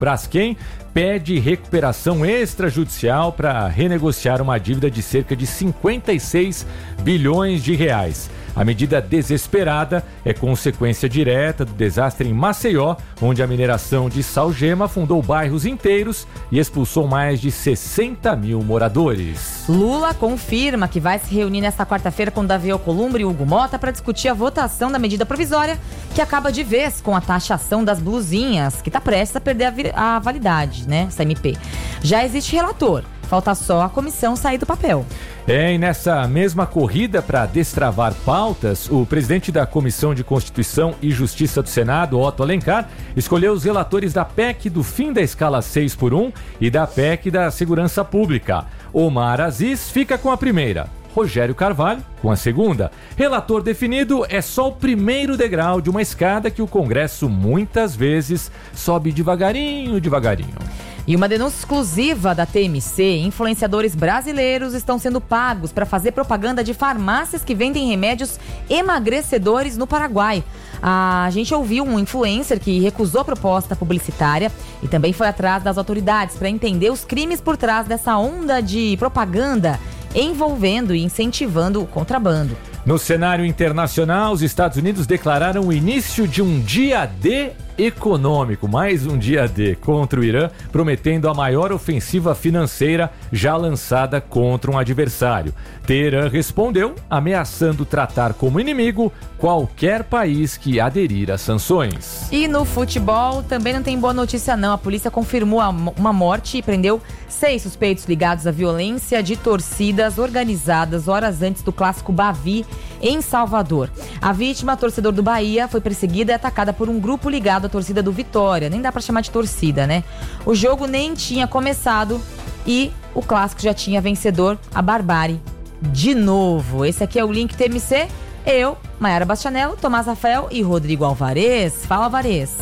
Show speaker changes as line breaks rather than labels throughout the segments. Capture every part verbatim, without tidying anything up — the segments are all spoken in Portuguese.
Braskem pede recuperação extrajudicial para renegociar uma dívida de cerca de cinquenta e seis bilhões de reais. A medida desesperada é consequência direta do desastre em Maceió, onde a mineração de salgema afundou bairros inteiros e expulsou mais de sessenta mil moradores.
Lula confirma que vai se reunir nesta quarta-feira com Davi Alcolumbre e Hugo Mota para discutir a votação da medida provisória que acaba de vez com a taxação das blusinhas, que está prestes a perder a, vi- a validade, né, essa M P. Já existe relator. Falta só a comissão sair do papel.
É, e nessa mesma corrida para destravar pautas, o presidente da Comissão de Constituição e Justiça do Senado, Otto Alencar, escolheu os relatores da P E C do fim da escala seis por um e da P E C da Segurança Pública. Omar Aziz fica com a primeira, Rogério Carvalho com a segunda. Relator definido é só o primeiro degrau de uma escada que o Congresso muitas vezes sobe devagarinho, devagarinho.
E uma denúncia exclusiva da T M C, influenciadores brasileiros estão sendo pagos para fazer propaganda de farmácias que vendem remédios emagrecedores no Paraguai. A gente ouviu um influencer que recusou a proposta publicitária e também foi atrás das autoridades para entender os crimes por trás dessa onda de propaganda envolvendo e incentivando o contrabando.
No cenário internacional, os Estados Unidos declararam o início de um dia D econômico, mais um dia D contra o Irã, prometendo a maior ofensiva financeira já lançada contra um adversário. Teherã respondeu, ameaçando tratar como inimigo qualquer país que aderir às sanções.
E no futebol também não tem boa notícia não. A polícia confirmou uma morte e prendeu seis suspeitos ligados à violência de torcidas organizadas horas antes do clássico Bavi em Salvador. A vítima, torcedor do Bahia, foi perseguida e atacada por um grupo ligado à torcida do Vitória. Nem dá pra chamar de torcida, né? O jogo nem tinha começado e o clássico já tinha vencedor, a Barbárie. De novo, esse aqui é o Link T M C. Eu, Maiara Bastianello, Tomás Rafael e Rodrigo Alvarez. Fala, Alvarez.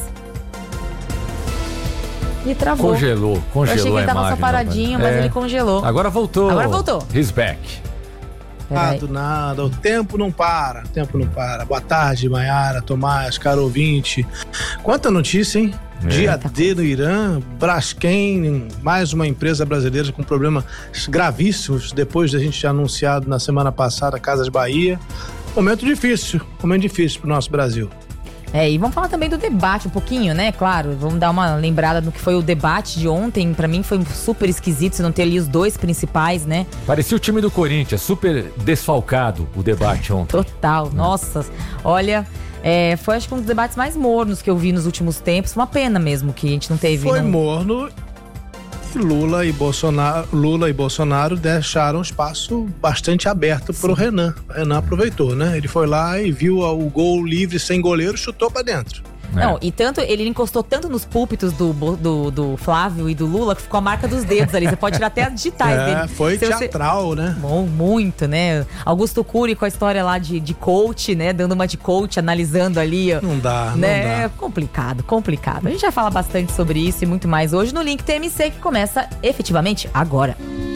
E travou.
Congelou, congelou
Eu achei que ele tava
imagem,
só paradinho, mas
é.
ele congelou.
Agora voltou.
Agora voltou.
He's back.
Ah, do nada, o tempo não para, o tempo não para. Boa tarde, Maiara, Tomás, caro ouvinte. Quanta notícia, hein? É. Dia D no Irã, Braskem, mais uma empresa brasileira com problemas gravíssimos, depois da gente ter anunciado na semana passada Casas Bahia. Momento difícil, momento difícil pro nosso Brasil.
É, e vamos falar também do debate um pouquinho, né? Claro, vamos dar uma lembrada no que foi o debate de ontem. Pra mim foi super esquisito se não ter ali os dois principais, né?
Parecia o time do Corinthians, super desfalcado o debate ontem.
Total, nossa, olha... É, foi acho que um dos debates mais mornos que eu vi nos últimos tempos. Uma pena mesmo que a gente não teve.
Foi
não...
morno e Lula e Bolsonaro, Lula e Bolsonaro deixaram espaço bastante aberto pro Renan. O Renan aproveitou, né? Ele foi lá e viu o gol livre sem goleiro, chutou pra dentro.
É. Não, e tanto, ele encostou tanto nos púlpitos do, do, do Flávio e do Lula que ficou a marca dos dedos ali. Você pode tirar até as digitais
é,
dele.
Foi
Se
teatral,
você...
né?
Bom, muito, né? Augusto Cury com a história lá de, de coach, né? Dando uma de coach, analisando ali.
Não dá,
né?
não dá.
É complicado, complicado. A gente já fala bastante sobre isso e muito mais hoje no Link T M C, que começa efetivamente agora.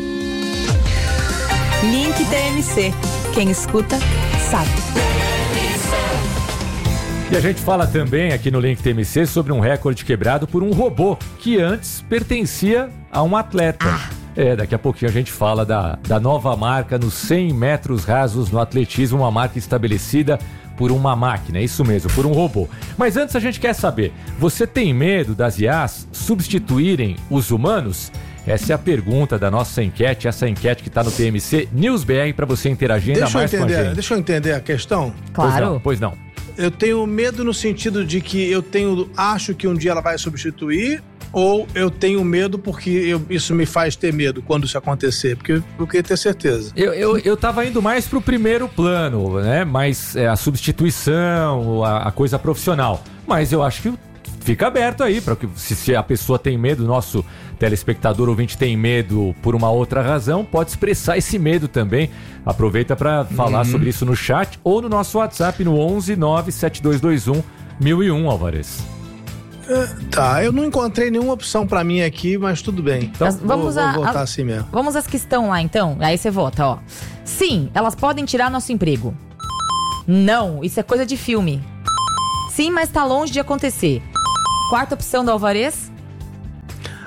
Link T M C. Quem escuta, sabe.
E a gente fala também aqui no Link T M C sobre um recorde quebrado por um robô que antes pertencia a um atleta. Ah. É, daqui a pouquinho a gente fala da, da nova marca nos cem metros rasos no atletismo, uma marca estabelecida por uma máquina, é isso mesmo, por um robô. Mas antes a gente quer saber, você tem medo das I As substituírem os humanos? Essa é a pergunta da nossa enquete, essa enquete que está no T M C News B R para você interagir ainda
deixa
mais
entender,
com a gente.
Deixa eu entender a questão.
Claro.
Pois não, pois não.
Eu tenho medo no sentido de que eu tenho, acho que um dia ela vai substituir, ou eu tenho medo porque eu, isso me faz ter medo quando isso acontecer, porque eu queria ter certeza.
Eu, eu, eu tava indo mais pro primeiro plano, né? Mas é, a substituição, a, a coisa profissional. Mas eu acho que fica aberto aí, para que se, se a pessoa tem medo, nosso telespectador ouvinte tem medo por uma outra razão, pode expressar esse medo também. Aproveita para falar uhum. sobre isso no chat ou no nosso WhatsApp no onze nove sete dois dois um mil e um, Alvarez.
É, tá, eu não encontrei nenhuma opção pra mim aqui, mas tudo bem. Então
Mas vamos
vou,
a,
vou votar
a,
assim mesmo.
Vamos às que estão lá então, aí você vota, ó. Sim, elas podem tirar nosso emprego. Não, isso é coisa de filme. Sim, mas tá longe de acontecer. Quarta opção do Alvarez.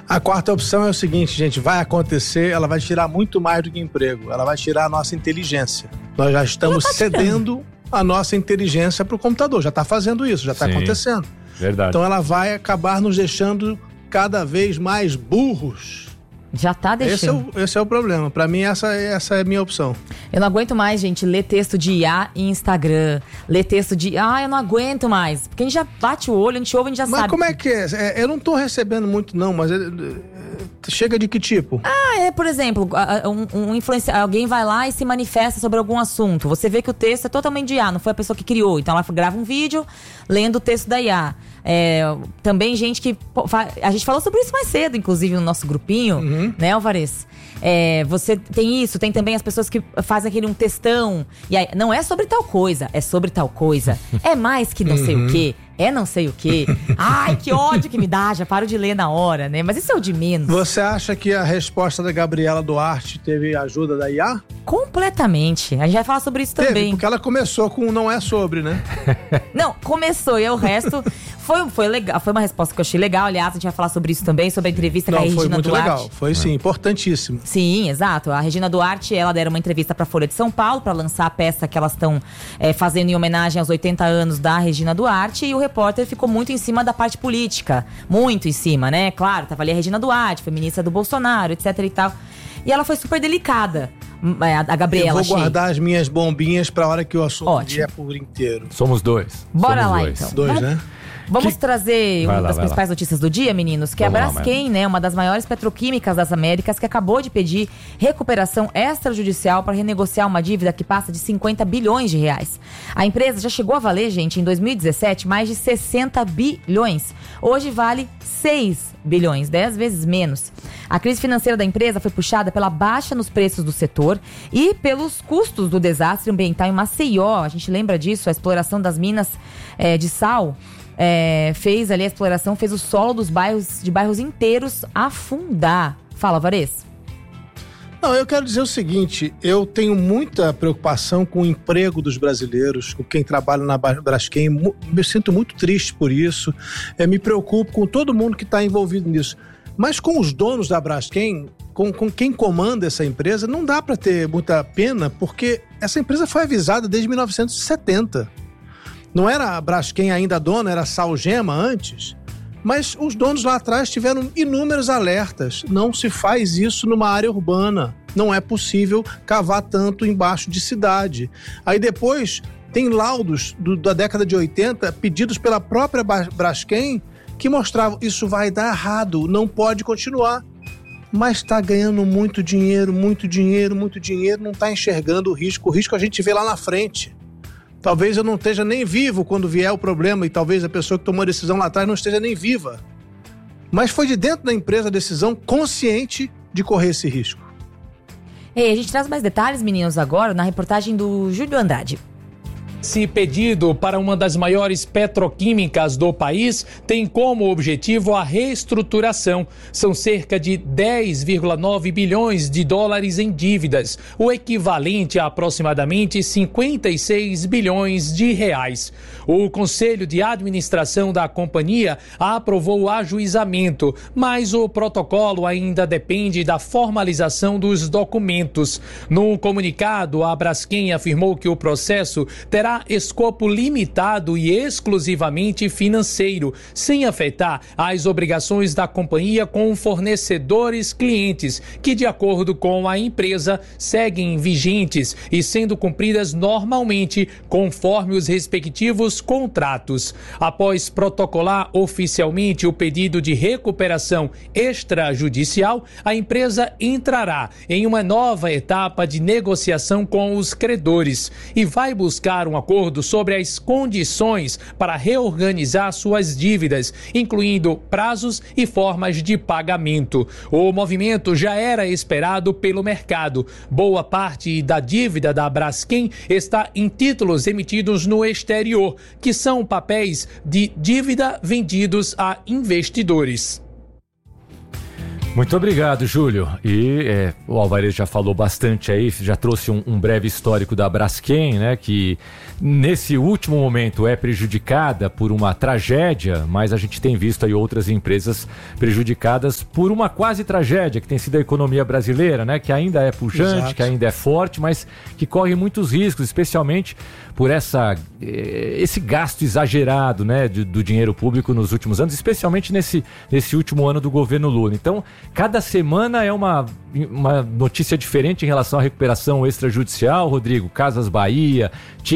A quarta opção é o seguinte, gente, vai acontecer, ela vai tirar muito mais do que emprego, ela vai tirar a nossa inteligência. Nós já estamos tá cedendo a nossa inteligência para o computador, já está fazendo isso, já está acontecendo.
Verdade.
Então ela vai acabar nos deixando cada vez mais burros.
Já tá deixando.
Esse é o, esse é o problema. Pra mim, essa, essa é a minha opção.
Eu não aguento mais, gente, ler texto de I A em Instagram. Ler texto de... Ah, eu não aguento mais. Porque a gente já bate o olho, a gente ouve, a gente já
mas
sabe.
Mas como é que é? é? Eu não tô recebendo muito, não, mas... É, é, chega de que tipo?
Ah, é, por exemplo, um, um influenci... alguém vai lá e se manifesta sobre algum assunto. Você vê que o texto é totalmente de I A, não foi a pessoa que criou. Então ela grava um vídeo lendo o texto da I A. É, também gente que... A gente falou sobre isso mais cedo, inclusive, no nosso grupinho, uhum. né, Alvarez? É, você tem isso, tem também as pessoas que fazem aquele um textão. E aí, não é sobre tal coisa, é sobre tal coisa. É mais que não uhum. sei o quê. É não sei o quê. Ai, que ódio que me dá, já paro de ler na hora, né? Mas isso é o de menos.
Você acha que a resposta da Gabriela Duarte teve ajuda da I A?
Completamente. A gente vai falar sobre isso
teve,
também.
Porque ela começou com não é sobre, né?
Não, começou e o resto foi, foi legal. Foi uma resposta que eu achei legal. Aliás, a gente vai falar sobre isso também, sobre a entrevista não, com a Regina Duarte.
Foi muito legal. Foi sim, importantíssimo.
Sim, exato. A Regina Duarte, ela deram uma entrevista para a Folha de São Paulo para lançar a peça que elas estão é, fazendo em homenagem aos oitenta anos da Regina Duarte, e o repórter ficou muito em cima da parte política, muito em cima, né? Claro, tava ali a Regina Duarte, foi ministra do Bolsonaro, etc e tal. E ela foi super delicada, a Gabriela.
Eu vou guardar achei. as minhas bombinhas pra hora que o assunto vier por inteiro.
Somos dois.
Bora
Somos
lá,
dois.
então.
Dois, né?
Vamos que... trazer
vai
uma
lá,
das principais
lá.
notícias do dia, meninos, que Vamos é a Braskem, lá, né, uma das maiores petroquímicas das Américas, que acabou de pedir recuperação extrajudicial para renegociar uma dívida que passa de cinquenta bilhões de reais. A empresa já chegou a valer, gente, em dois mil e dezessete, mais de sessenta bilhões. Hoje vale seis bilhões, dez vezes menos. A crise financeira da empresa foi puxada pela baixa nos preços do setor e pelos custos do desastre ambiental em Maceió. A gente lembra disso, a exploração das minas é, de sal. É, fez ali a exploração, fez o solo dos bairros, de bairros inteiros afundar. Fala, Alvarez.
Não, eu quero dizer o seguinte, eu tenho muita preocupação com o emprego dos brasileiros, com quem trabalha na Braskem, me sinto muito triste por isso, é, me preocupo com todo mundo que está envolvido nisso. Mas com os donos da Braskem, com, com quem comanda essa empresa, não dá para ter muita pena, porque essa empresa foi avisada desde mil novecentos e setenta. Não era a Braskem ainda dona, era a Salgema antes. Mas os donos lá atrás tiveram inúmeros alertas. Não se faz isso numa área urbana. Não é possível cavar tanto embaixo de cidade. Aí depois tem laudos do, da década de oitenta pedidos pela própria Braskem que mostravam isso vai dar errado, não pode continuar. Mas está ganhando muito dinheiro, muito dinheiro, muito dinheiro, não está enxergando o risco. O risco a gente vê lá na frente. Talvez eu não esteja nem vivo quando vier o problema e talvez a pessoa que tomou a decisão lá atrás não esteja nem viva. Mas foi de dentro da empresa a decisão consciente de correr esse risco.
Ei, a gente traz mais detalhes, meninos, agora na reportagem do Júlio Andrade.
Esse pedido para uma das maiores petroquímicas do país tem como objetivo a reestruturação. São cerca de dez vírgula nove bilhões de dólares em dívidas, o equivalente a aproximadamente cinquenta e seis bilhões de reais. O Conselho de Administração da companhia aprovou o ajuizamento, mas o protocolo ainda depende da formalização dos documentos. No comunicado, a Braskem afirmou que o processo terá escopo limitado e exclusivamente financeiro, sem afetar as obrigações da companhia com fornecedores clientes, que, de acordo com a empresa, seguem vigentes e sendo cumpridas normalmente conforme os respectivos contratos. Após protocolar oficialmente o pedido de recuperação extrajudicial, a empresa entrará em uma nova etapa de negociação com os credores e vai buscar um acordo sobre as condições para reorganizar suas dívidas, incluindo prazos e formas de pagamento. O movimento já era esperado pelo mercado. Boa parte da dívida da Braskem está em títulos emitidos no exterior, que são papéis de dívida vendidos a investidores.
Muito obrigado, Júlio. E é, o Alvarez já falou bastante aí, já trouxe um, um breve histórico da Braskem, né? Que nesse último momento é prejudicada por uma tragédia, mas a gente tem visto aí outras empresas prejudicadas por uma quase tragédia, que tem sido a economia brasileira, né? Que ainda é pujante, Exato. Que ainda é forte, mas que corre muitos riscos, especialmente por essa, esse gasto exagerado, né, do, do dinheiro público nos últimos anos, especialmente nesse, nesse último ano do governo Lula. Então, cada semana é uma, uma notícia diferente em relação à recuperação extrajudicial, Rodrigo. Casas Bahia,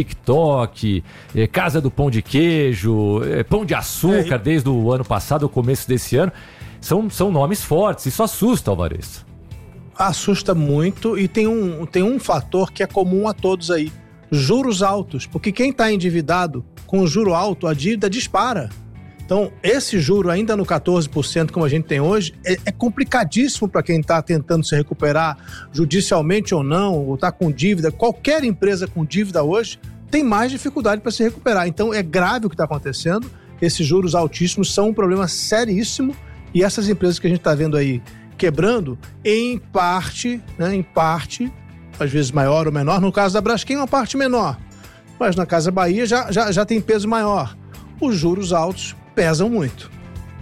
TikTok, eh, Casa do Pão de Queijo, eh, Pão de Açúcar, é. desde o ano passado, o começo desse ano. São, são nomes fortes, isso assusta, Alvarez.
Assusta muito e tem um, tem um fator que é comum a todos aí. Juros altos, porque quem está endividado com juro alto, a dívida dispara. Então, esse juro ainda no quatorze por cento, como a gente tem hoje, é, é complicadíssimo para quem está tentando se recuperar judicialmente ou não, ou está com dívida. Qualquer empresa com dívida hoje tem mais dificuldade para se recuperar. Então, é grave o que está acontecendo. Esses juros altíssimos são um problema seríssimo e essas empresas que a gente está vendo aí quebrando, em parte, né, em parte... às vezes maior ou menor, no caso da Braskem uma parte menor, mas na Casa Bahia já, já, já tem peso maior. Os juros altos pesam muito.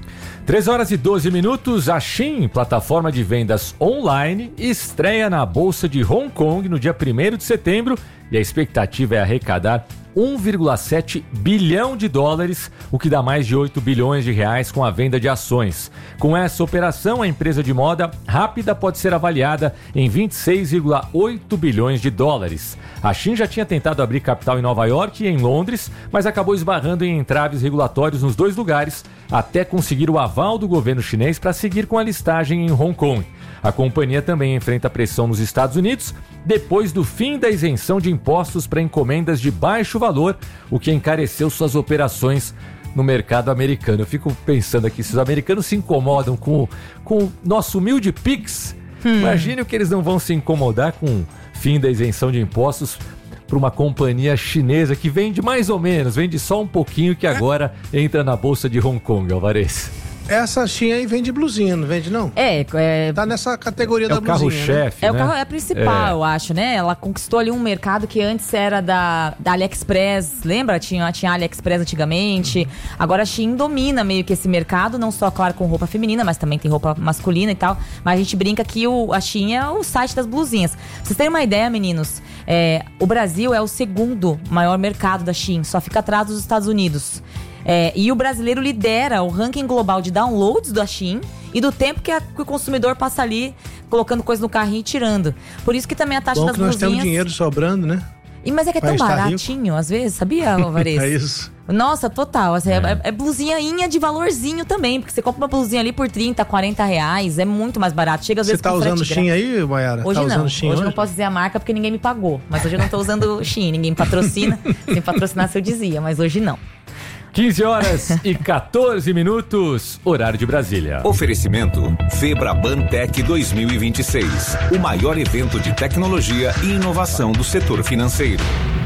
três horas e doze minutos, a Shein, plataforma de vendas online, estreia na Bolsa de Hong Kong no dia primeiro de setembro e a expectativa é arrecadar um vírgula sete bilhão de dólares, o que dá mais de oito bilhões de reais com a venda de ações. Com essa operação, a empresa de moda rápida pode ser avaliada em vinte e seis vírgula oito bilhões de dólares. A Shein já tinha tentado abrir capital em Nova York e em Londres, mas acabou esbarrando em entraves regulatórios nos dois lugares, até conseguir o aval do governo chinês para seguir com a listagem em Hong Kong. A companhia também enfrenta pressão nos Estados Unidos depois do fim da isenção de impostos para encomendas de baixo valor, o que encareceu suas operações no mercado americano. Eu fico pensando aqui, se os americanos se incomodam com, com o nosso humilde Pix, hum. imagine o que eles não vão se incomodar com o fim da isenção de impostos para uma companhia chinesa que vende mais ou menos, vende só um pouquinho, que agora entra na Bolsa de Hong Kong, Alvarez.
Essa Shein aí vende blusinha, não vende não?
É, é...
Tá nessa categoria é da blusinha,
carro-chefe,
né? É
né?
o carro é a principal, é. eu acho, né? Ela conquistou ali um mercado que antes era da, da AliExpress, lembra? Tinha, tinha AliExpress antigamente. Uhum. Agora a Shein domina meio que esse mercado, não só, claro, com roupa feminina, mas também tem roupa masculina e tal. Mas a gente brinca que o, a Shein é o site das blusinhas. Pra vocês terem uma ideia, meninos, é, o Brasil é o segundo maior mercado da Shein, só fica atrás dos Estados Unidos. É, e o brasileiro lidera o ranking global de downloads da Shein e do tempo que, a, que o consumidor passa ali colocando coisa no carrinho e tirando. Por isso que também a taxa
Bom
das
que nós
blusinhas...
temos dinheiro sobrando, né?
E, mas é que é tão baratinho, às vezes, sabia, Alvarez?
É isso.
Nossa, total. Assim, é. É, é blusinha de valorzinho também, porque você compra uma blusinha ali por trinta, quarenta reais, é muito mais barato. Chega às
você
vezes
tá
com
usando Shein aí, Mayara?
Hoje
tá
não,
usando Shein
hoje
hoje
não posso dizer a marca porque ninguém me pagou. Mas hoje eu não tô usando Shein, ninguém me patrocina. Se me patrocinasse eu dizia, mas hoje não.
quinze horas e quatorze minutos, horário de Brasília.
Oferecimento Febraban Tech dois mil e vinte e seis, o maior evento de tecnologia e inovação do setor financeiro.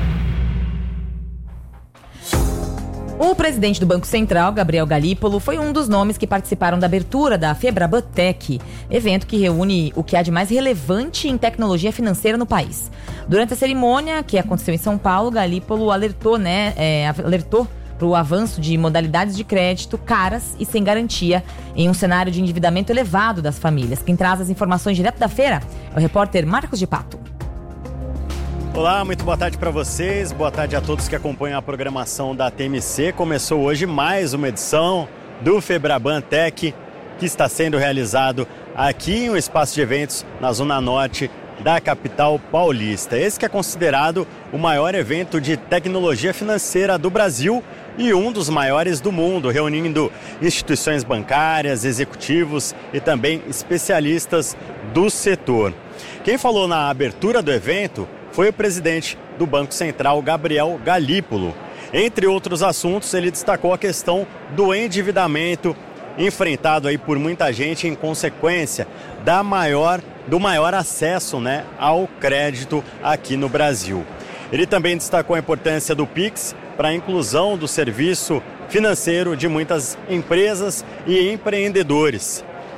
O presidente do Banco Central, Gabriel Galípolo, foi um dos nomes que participaram da abertura da Febraban Tech, evento que reúne o que há de mais relevante em tecnologia financeira no país. Durante a cerimônia, que aconteceu em São Paulo, Galípolo alertou, né, é, alertou para o avanço de modalidades de crédito caras e sem garantia em um cenário de endividamento elevado das famílias. Quem traz as informações direto da feira é o repórter Marcos de Pato.
Olá, muito boa tarde para vocês, boa tarde a todos que acompanham a programação da T M C. Começou hoje mais uma edição do Febraban Tech, que está sendo realizado aqui em um espaço de eventos na Zona Norte da capital paulista. Esse que é considerado o maior evento de tecnologia financeira do Brasil e um dos maiores do mundo, reunindo instituições bancárias, executivos e também especialistas do setor. Quem falou na abertura do evento foi o presidente do Banco Central, Gabriel Galípolo. Entre outros assuntos, ele destacou a questão do endividamento enfrentado aí por muita gente em consequência da maior, do maior acesso, né, ao crédito aqui no Brasil. Ele também destacou a importância do Pix para a inclusão do serviço financeiro de muitas empresas e empreendedores.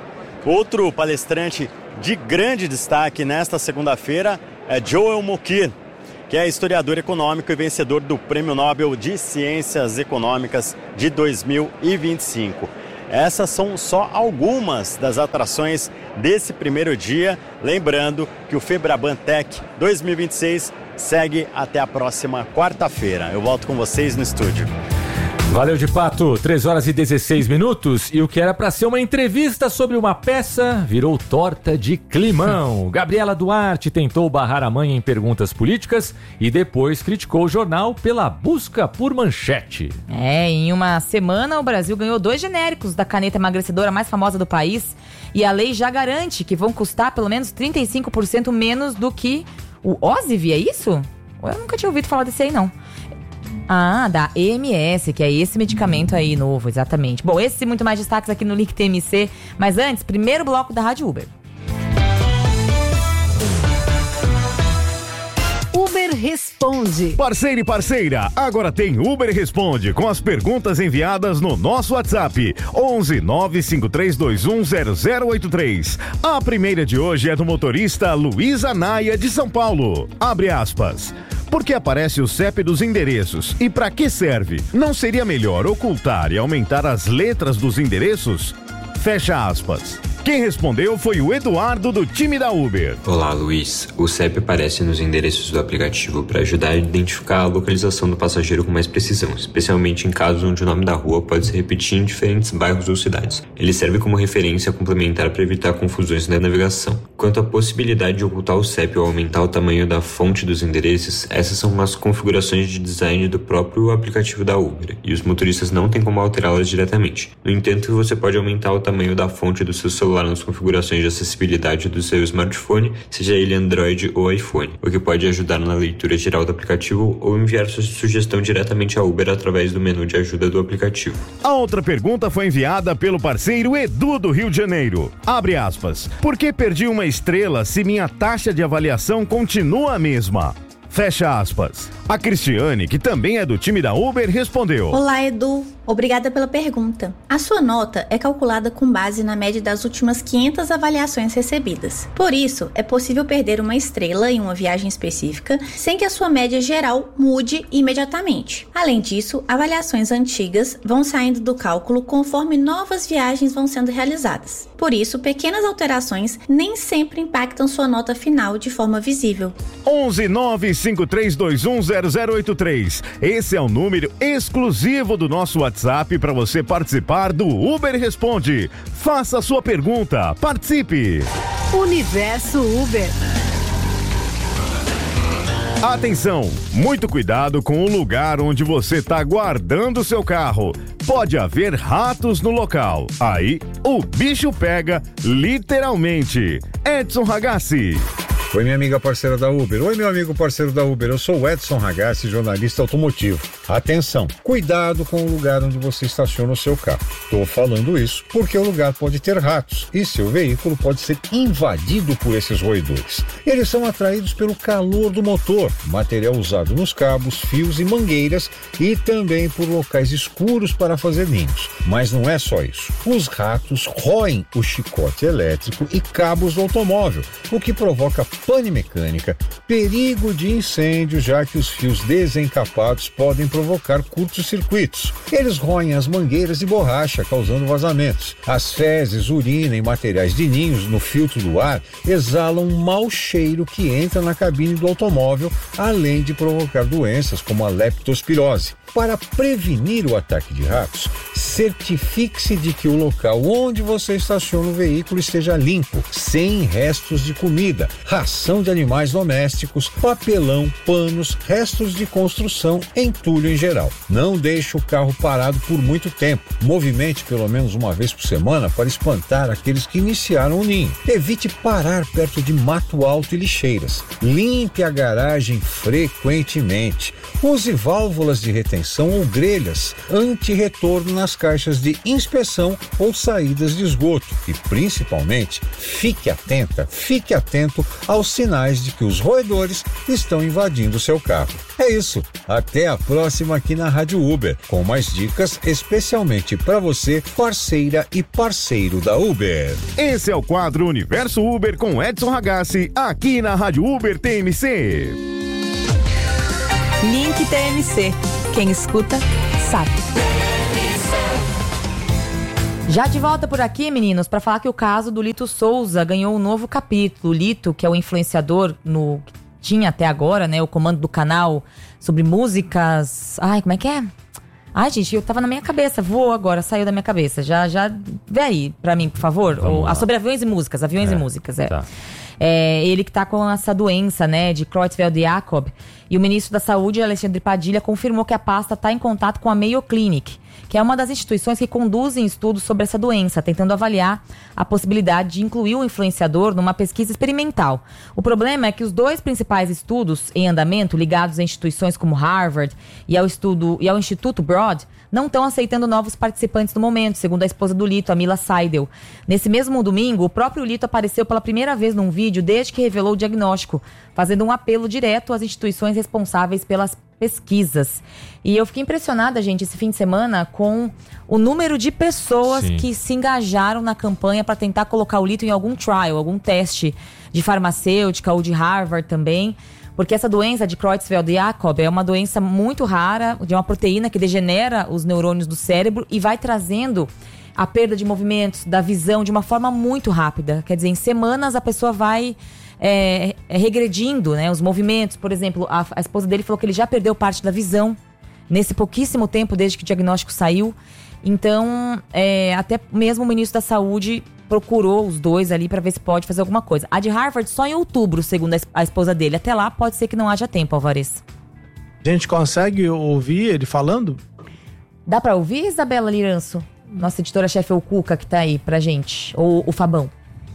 Outro palestrante de grande destaque nesta segunda-feira é Joel Mokir, que é historiador econômico e vencedor do Prêmio Nobel de Ciências Econômicas de dois mil e vinte e cinco. Essas são só algumas das atrações desse primeiro dia. Lembrando que o Febraban Tech dois mil e vinte e seis segue até a próxima quarta-feira. Eu volto com vocês no estúdio.
Valeu, de Pato. três horas e dezesseis minutos. E o que era para ser uma entrevista sobre uma peça virou torta de climão. Gabriela Duarte tentou barrar a mãe em perguntas políticas e depois criticou o jornal pela busca por manchete.
É, em uma semana o Brasil ganhou dois genéricos da caneta emagrecedora mais famosa do país. E a lei já garante que vão custar pelo menos trinta e cinco por cento menos do que o Ozivy, é isso? Eu nunca tinha ouvido falar desse aí, não. Ah, da E M S, que é esse medicamento aí novo, exatamente. Bom, esses e muito mais destaques aqui no Link T M C. Mas antes, primeiro bloco da Rádio Uber.
Uber Responde.
Parceiro e parceira, agora tem Uber Responde com as perguntas enviadas no nosso WhatsApp onze nove cinco três dois um zero zero oito três. A primeira de hoje é do motorista Luiz Anaia de São Paulo. Abre aspas. Por que aparece o C E P dos endereços? E para que serve? Não seria melhor ocultar e aumentar as letras dos endereços? Fecha aspas. Quem respondeu foi o Eduardo do time da Uber.
Olá, Luiz. O C E P aparece nos endereços do aplicativo para ajudar a identificar a localização do passageiro com mais precisão, especialmente em casos onde o nome da rua pode se repetir em diferentes bairros ou cidades. Ele serve como referência complementar para evitar confusões na navegação. Quanto à possibilidade de ocultar o C E P ou aumentar o tamanho da fonte dos endereços, essas são umas configurações de design do próprio aplicativo da Uber, e os motoristas não têm como alterá-las diretamente. No entanto, você pode aumentar o tamanho da fonte do seu celular nas configurações de acessibilidade do seu smartphone, seja ele Android ou iPhone, o que pode ajudar na leitura geral do aplicativo ou enviar sua sugestão diretamente à Uber através do menu de ajuda do aplicativo.
A outra pergunta foi enviada pelo parceiro Edu do Rio de Janeiro. Abre aspas. Por que perdi uma estrela se minha taxa de avaliação continua a mesma? Fecha aspas. A Cristiane, que também é do time da Uber, respondeu.
Olá, Edu. Obrigada pela pergunta. A sua nota é calculada com base na média das últimas quinhentas avaliações recebidas. Por isso, é possível perder uma estrela em uma viagem específica sem que a sua média geral mude imediatamente. Além disso, avaliações antigas vão saindo do cálculo conforme novas viagens vão sendo realizadas. Por isso, pequenas alterações nem sempre impactam sua nota final de forma visível.
onze nove cinco três dois um zero zero oito três. Esse é o número exclusivo do nosso WhatsApp para você participar do Uber Responde. Faça a sua pergunta, participe.
Universo Uber.
Atenção, muito cuidado com o lugar onde você está guardando seu carro. Pode haver ratos no local. Aí, o bicho pega, literalmente. Edson Ragazzi.
Oi, minha amiga parceira da Uber. Oi, meu amigo parceiro da Uber. Eu sou o Edson Ragazzi, jornalista automotivo. Atenção, cuidado com o lugar onde você estaciona o seu carro. Estou falando isso porque o lugar pode ter ratos e seu veículo pode ser invadido por esses roedores. Eles são atraídos pelo calor do motor, material usado nos cabos, fios e mangueiras e também por locais escuros para fazer ninhos. Mas não é só isso. Os ratos roem o chicote elétrico e cabos do automóvel, o que provoca pane mecânica, perigo de incêndio, já que os fios desencapados podem provocar curtos-circuitos. Eles roem as mangueiras de borracha, causando vazamentos. As fezes, urina e materiais de ninhos no filtro do ar exalam um mau cheiro que entra na cabine do automóvel, além de provocar doenças como a leptospirose. Para prevenir o ataque de ratos, certifique-se de que o local onde você estaciona o veículo esteja limpo, sem restos de comida, ração de animais domésticos, papelão, panos, restos de construção, entulho em geral. Não deixe o carro parado por muito tempo. Movimente pelo menos uma vez por semana para espantar aqueles que iniciaram o ninho. Evite parar perto de mato alto e lixeiras. Limpe a garagem frequentemente. Use válvulas de retenção manutenção ou grelhas anti-retorno nas caixas de inspeção ou saídas de esgoto. E, principalmente, fique atenta, fique atento aos sinais de que os roedores estão invadindo seu carro. É isso. Até a próxima aqui na Rádio Uber, com mais dicas especialmente para você, parceira e parceiro da Uber.
Esse é o quadro Universo Uber com Edson Ragazzi, aqui na Rádio Uber T M C.
Link T M C. Quem escuta, sabe. Já de volta por aqui, meninos, para falar que o caso do Lito Souza ganhou um novo capítulo. O Lito, que é o influenciador no... tinha até agora, né, o comando do canal sobre músicas... Ai, como é que é? Ai, gente, eu tava na minha cabeça, voou agora, saiu da minha cabeça. Já, já, vê aí pra mim, por favor. O, a sobre aviões e músicas, aviões é, e músicas, é. Tá. É. Ele que tá com essa doença, né, de Creutzfeldt-Jakob. E o ministro da Saúde, Alexandre Padilha, confirmou que a pasta tá em contato com a Mayo Clinic, que é uma das instituições que conduzem estudos sobre essa doença, tentando avaliar a possibilidade de incluir o influenciador numa pesquisa experimental. O problema é que os dois principais estudos em andamento, ligados a instituições como Harvard e ao, estudo, e ao Instituto Broad, não estão aceitando novos participantes no momento, segundo a esposa do Lito, a Mila Seidel. Nesse mesmo domingo, o próprio Lito apareceu pela primeira vez num vídeo desde que revelou o diagnóstico, fazendo um apelo direto às instituições responsáveis pelas pesquisas. E eu fiquei impressionada, gente, esse fim de semana com o número de pessoas Sim. que se engajaram na campanha para tentar colocar o Lito em algum trial, algum teste de farmacêutica ou de Harvard também. Porque essa doença de Creutzfeldt-Jakob é uma doença muito rara, de uma proteína que degenera os neurônios do cérebro e vai trazendo a perda de movimentos, da visão, de uma forma muito rápida. Quer dizer, em semanas a pessoa vai é, regredindo, né, os movimentos. Por exemplo, a, a esposa dele falou que ele já perdeu parte da visão nesse pouquíssimo tempo desde que o diagnóstico saiu. Então, é, até mesmo o ministro da Saúde procurou os dois ali para ver se pode fazer alguma coisa. A de Harvard só em outubro, segundo a esposa dele. Até lá pode ser que não haja tempo, Alvarez.
A gente consegue ouvir ele falando?
Dá para ouvir, Isabela Liranço? Nossa editora-chefe, o Cuca, que tá aí pra gente. Ou o Fabão?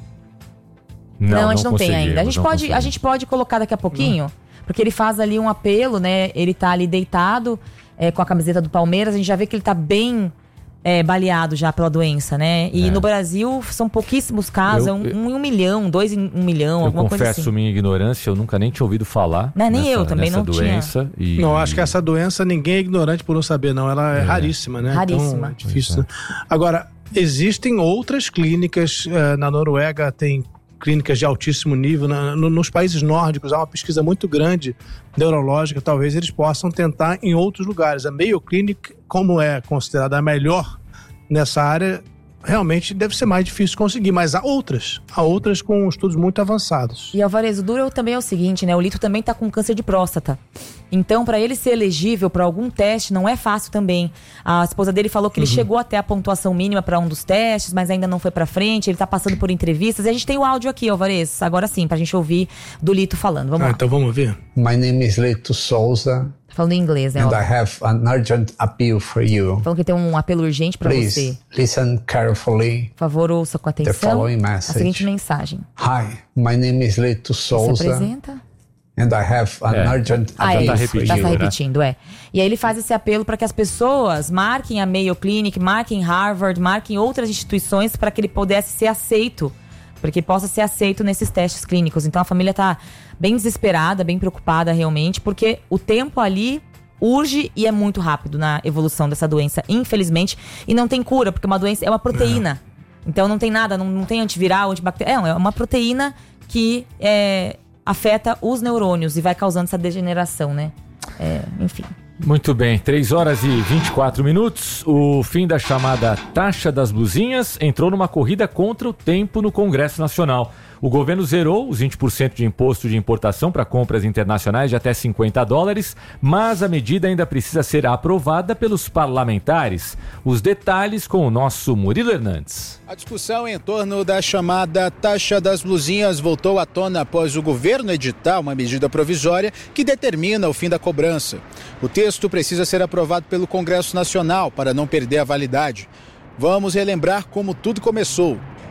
Não, não a gente não, não tem ainda. A gente, pode, a gente pode colocar daqui a pouquinho, não. Porque ele faz ali um apelo, né? Ele tá ali deitado é, com a camiseta do Palmeiras. A gente já vê que ele tá bem... É, baleado já pela doença, né? E é. no Brasil são pouquíssimos casos, eu, um, um, um milhão, dois em um milhão, alguma coisa assim. Eu confesso
minha ignorância, eu nunca nem tinha ouvido falar.
Não, nem nessa, eu também não
doença
tinha.
E... Não, acho que essa doença ninguém é ignorante por não saber, não. Ela é, é. raríssima, né?
Raríssima.
Então, é difícil. É. Agora, existem outras clínicas, uh, na Noruega tem clínicas de altíssimo nível, na, no, nos países nórdicos há uma pesquisa muito grande neurológica, talvez eles possam tentar em outros lugares. A Mayo Clinic, como é considerada a melhor nessa área, realmente deve ser mais difícil conseguir, mas há outras, há outras com estudos muito avançados.
E Alvarez, o duro também é o seguinte, né? O Lito também tá com câncer de próstata. Então, para ele ser elegível para algum teste, não é fácil também. A esposa dele falou que ele uhum. chegou até a pontuação mínima para um dos testes, mas ainda não foi para frente. Ele tá passando por entrevistas. E a gente tem o áudio aqui, Alvarez, agora sim, pra gente ouvir do Lito falando. Vamos
ah,
lá.
Então vamos ver.
My name is Lito Souza.
Falando em inglês, né?
And I have an urgent appeal for you.
Falando que tem um apelo urgente para você.
Listen carefully.
Por favor, ouça com atenção
the following message.
A seguinte mensagem.
Hi, my name is Lito Souza.
Se apresenta.
And I have an
é.
urgent
ah,
appeal
é,
for
tá
you.
Tá repetindo, é. E aí ele faz esse apelo para que as pessoas marquem a Mayo Clinic, marquem Harvard, marquem outras instituições para que ele pudesse ser aceito. Para que ele possa ser aceito nesses testes clínicos. Então a família tá bem desesperada, bem preocupada realmente, porque o tempo ali urge e é muito rápido na evolução dessa doença, infelizmente. E não tem cura, porque uma doença é uma proteína. É. Então não tem nada, não, não tem antiviral, antibacteriano. É uma proteína que é, afeta os neurônios e vai causando essa degeneração, né? É, enfim.
Muito bem, três horas e vinte e quatro minutos. O fim da chamada taxa das blusinhas entrou numa corrida contra o tempo no Congresso Nacional. O governo zerou os vinte por cento de imposto de importação para compras internacionais de até cinquenta dólares, mas a medida ainda precisa ser aprovada pelos parlamentares. Os detalhes com o nosso Murilo Hernandes.
A discussão em torno da chamada taxa das blusinhas voltou à tona após o governo editar uma medida provisória que determina o fim da cobrança. O texto precisa ser aprovado pelo Congresso Nacional para não perder a validade. Vamos relembrar como tudo começou.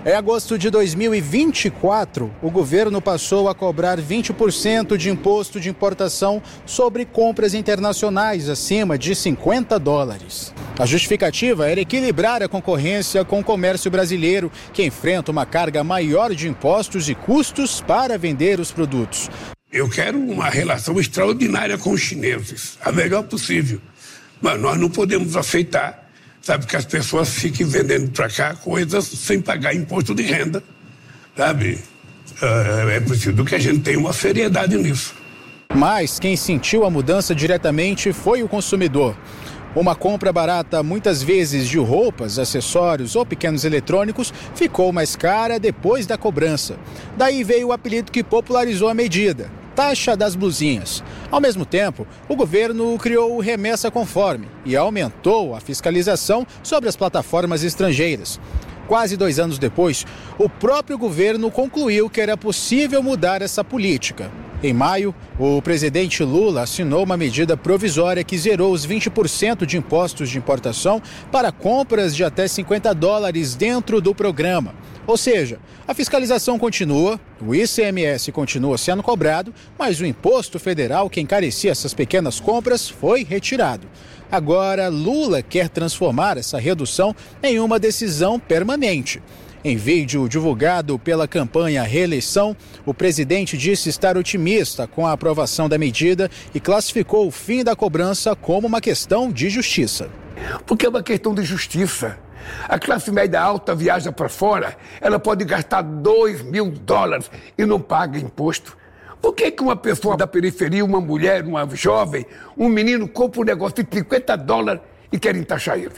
Em agosto de dois mil e vinte e quatro, o governo passou a cobrar vinte por cento de imposto de importação sobre compras internacionais acima de cinquenta dólares. A justificativa era equilibrar a concorrência com o comércio brasileiro, que enfrenta uma carga maior de impostos e custos para vender os produtos.
Eu quero uma relação extraordinária com os chineses, a melhor possível. Mas nós não podemos aceitar, sabe, que as pessoas fiquem vendendo para cá coisas sem pagar imposto de renda, sabe? É preciso que a gente tenha uma seriedade nisso.
Mas quem sentiu a mudança diretamente foi o consumidor. Uma compra barata, muitas vezes de roupas, acessórios ou pequenos eletrônicos, ficou mais cara depois da cobrança. Daí veio o apelido que popularizou a medida: taxa das blusinhas. Ao mesmo tempo, o governo criou o Remessa Conforme e aumentou a fiscalização sobre as plataformas estrangeiras. Quase dois anos depois, o próprio governo concluiu que era possível mudar essa política. Em maio, o presidente Lula assinou uma medida provisória que zerou os vinte por cento de impostos de importação para compras de até cinquenta dólares dentro do programa. Ou seja, a fiscalização continua, o I C M S continua sendo cobrado, mas o imposto federal que encarecia essas pequenas compras foi retirado. Agora, Lula quer transformar essa redução em uma decisão permanente. Em vídeo divulgado pela campanha Reeleição, o presidente disse estar otimista com a aprovação da medida e classificou o fim da cobrança como uma questão de justiça.
Porque é uma questão de justiça. A classe média alta viaja para fora, ela pode gastar dois mil dólares e não paga imposto. Por que que uma pessoa da periferia, uma mulher, uma jovem, um menino compra um negócio de cinquenta dólares e querem taxar ele?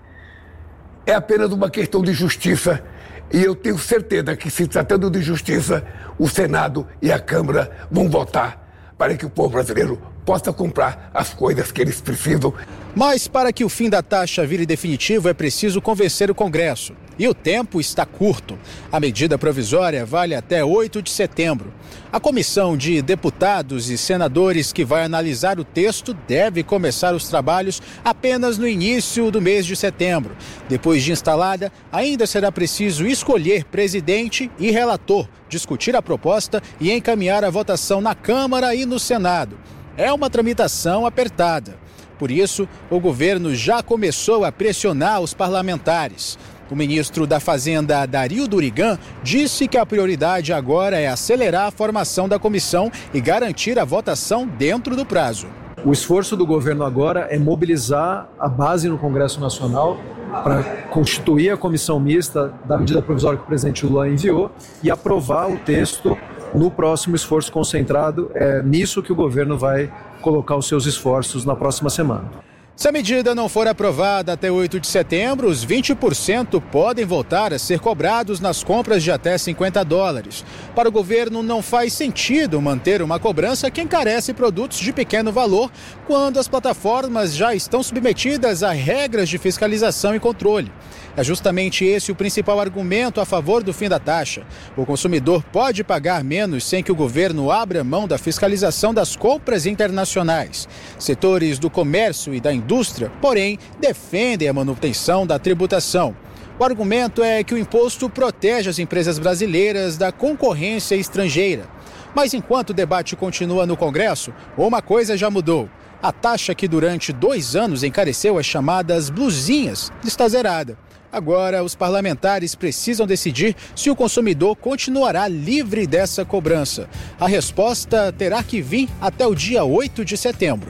É apenas uma questão de justiça. E eu tenho certeza que, se tratando de justiça, o Senado e a Câmara vão votar para que o povo brasileiro possa comprar as coisas que eles precisam.
Mas para que o fim da taxa vire definitivo, é preciso convencer o Congresso. E o tempo está curto. A medida provisória vale até oito de setembro. A comissão de deputados e senadores que vai analisar o texto deve começar os trabalhos apenas no início do mês de setembro. Depois de instalada, ainda será preciso escolher presidente e relator, discutir a proposta e encaminhar a votação na Câmara e no Senado. É uma tramitação apertada. Por isso, o governo já começou a pressionar os parlamentares. O ministro da Fazenda, Dario Durigan, disse que a prioridade agora é acelerar a formação da comissão e garantir a votação dentro do prazo.
O esforço do governo agora é mobilizar a base no Congresso Nacional para constituir a comissão mista da medida provisória que o presidente Lula enviou e aprovar o texto no próximo esforço concentrado. É nisso que o governo vai colocar os seus esforços na próxima semana.
Se a medida não for aprovada até oito de setembro, os vinte por cento podem voltar a ser cobrados nas compras de até cinquenta dólares. Para o governo, não faz sentido manter uma cobrança que encarece produtos de pequeno valor quando as plataformas já estão submetidas a regras de fiscalização e controle. É justamente esse o principal argumento a favor do fim da taxa. O consumidor pode pagar menos sem que o governo abra mão da fiscalização das compras internacionais. Setores do comércio e da indústria, porém, defendem a manutenção da tributação. O argumento é que o imposto protege as empresas brasileiras da concorrência estrangeira. Mas enquanto o debate continua no Congresso, uma coisa já mudou. A taxa que durante dois anos encareceu as chamadas blusinhas está zerada. Agora, os parlamentares precisam decidir se o consumidor continuará livre dessa cobrança. A resposta terá que vir até o dia oito de setembro.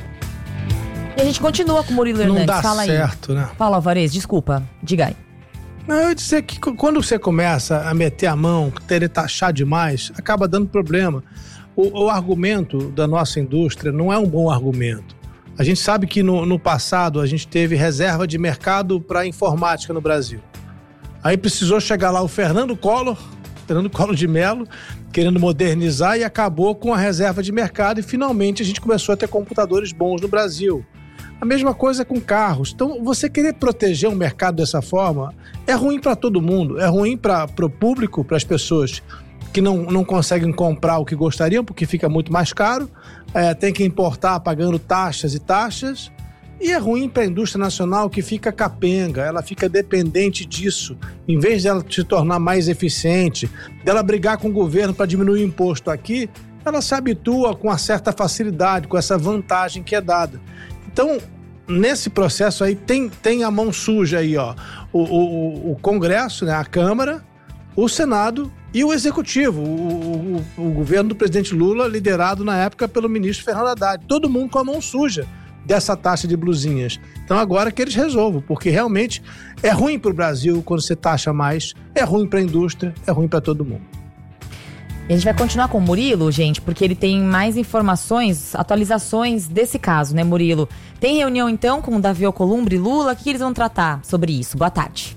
E a gente continua com o Murilo Hernandes.
Não dá
Fala
certo,
aí.
né?
Fala, Alvarez, desculpa. Diga aí.
Não, eu ia dizer que quando você começa a meter a mão, querer taxar demais, acaba dando problema. O, o argumento da nossa indústria não é um bom argumento. A gente sabe que no, no passado a gente teve reserva de mercado para informática no Brasil. Aí precisou chegar lá o Fernando Collor, Fernando Collor de Mello, querendo modernizar, e acabou com a reserva de mercado, e finalmente a gente começou a ter computadores bons no Brasil. A mesma coisa com carros. Então, você querer proteger um mercado dessa forma é ruim para todo mundo, é ruim para o público, para as pessoas que não, não conseguem comprar o que gostariam, porque fica muito mais caro, é, tem que importar pagando taxas e taxas, E é ruim para a indústria nacional, que fica capenga, ela fica dependente disso. Em vez dela se tornar mais eficiente, dela brigar com o governo para diminuir o imposto aqui, ela se habitua com uma certa facilidade, com essa vantagem que é dada. Então, nesse processo aí, tem, tem a mão suja aí, ó. O, o, o Congresso, né, a Câmara, o Senado e o Executivo, o, o, o governo do presidente Lula, liderado na época pelo ministro Fernando Haddad. Todo mundo com a mão suja dessa taxa de blusinhas. Então agora que eles resolvam, porque realmente é ruim para o Brasil quando você taxa mais, é ruim para a indústria, é ruim para todo mundo.
E a gente vai continuar com o Murilo, gente, porque ele tem mais informações, atualizações desse caso, né, Murilo? Tem reunião então com o Davi Alcolumbre e Lula, o que eles vão tratar sobre isso? Boa tarde.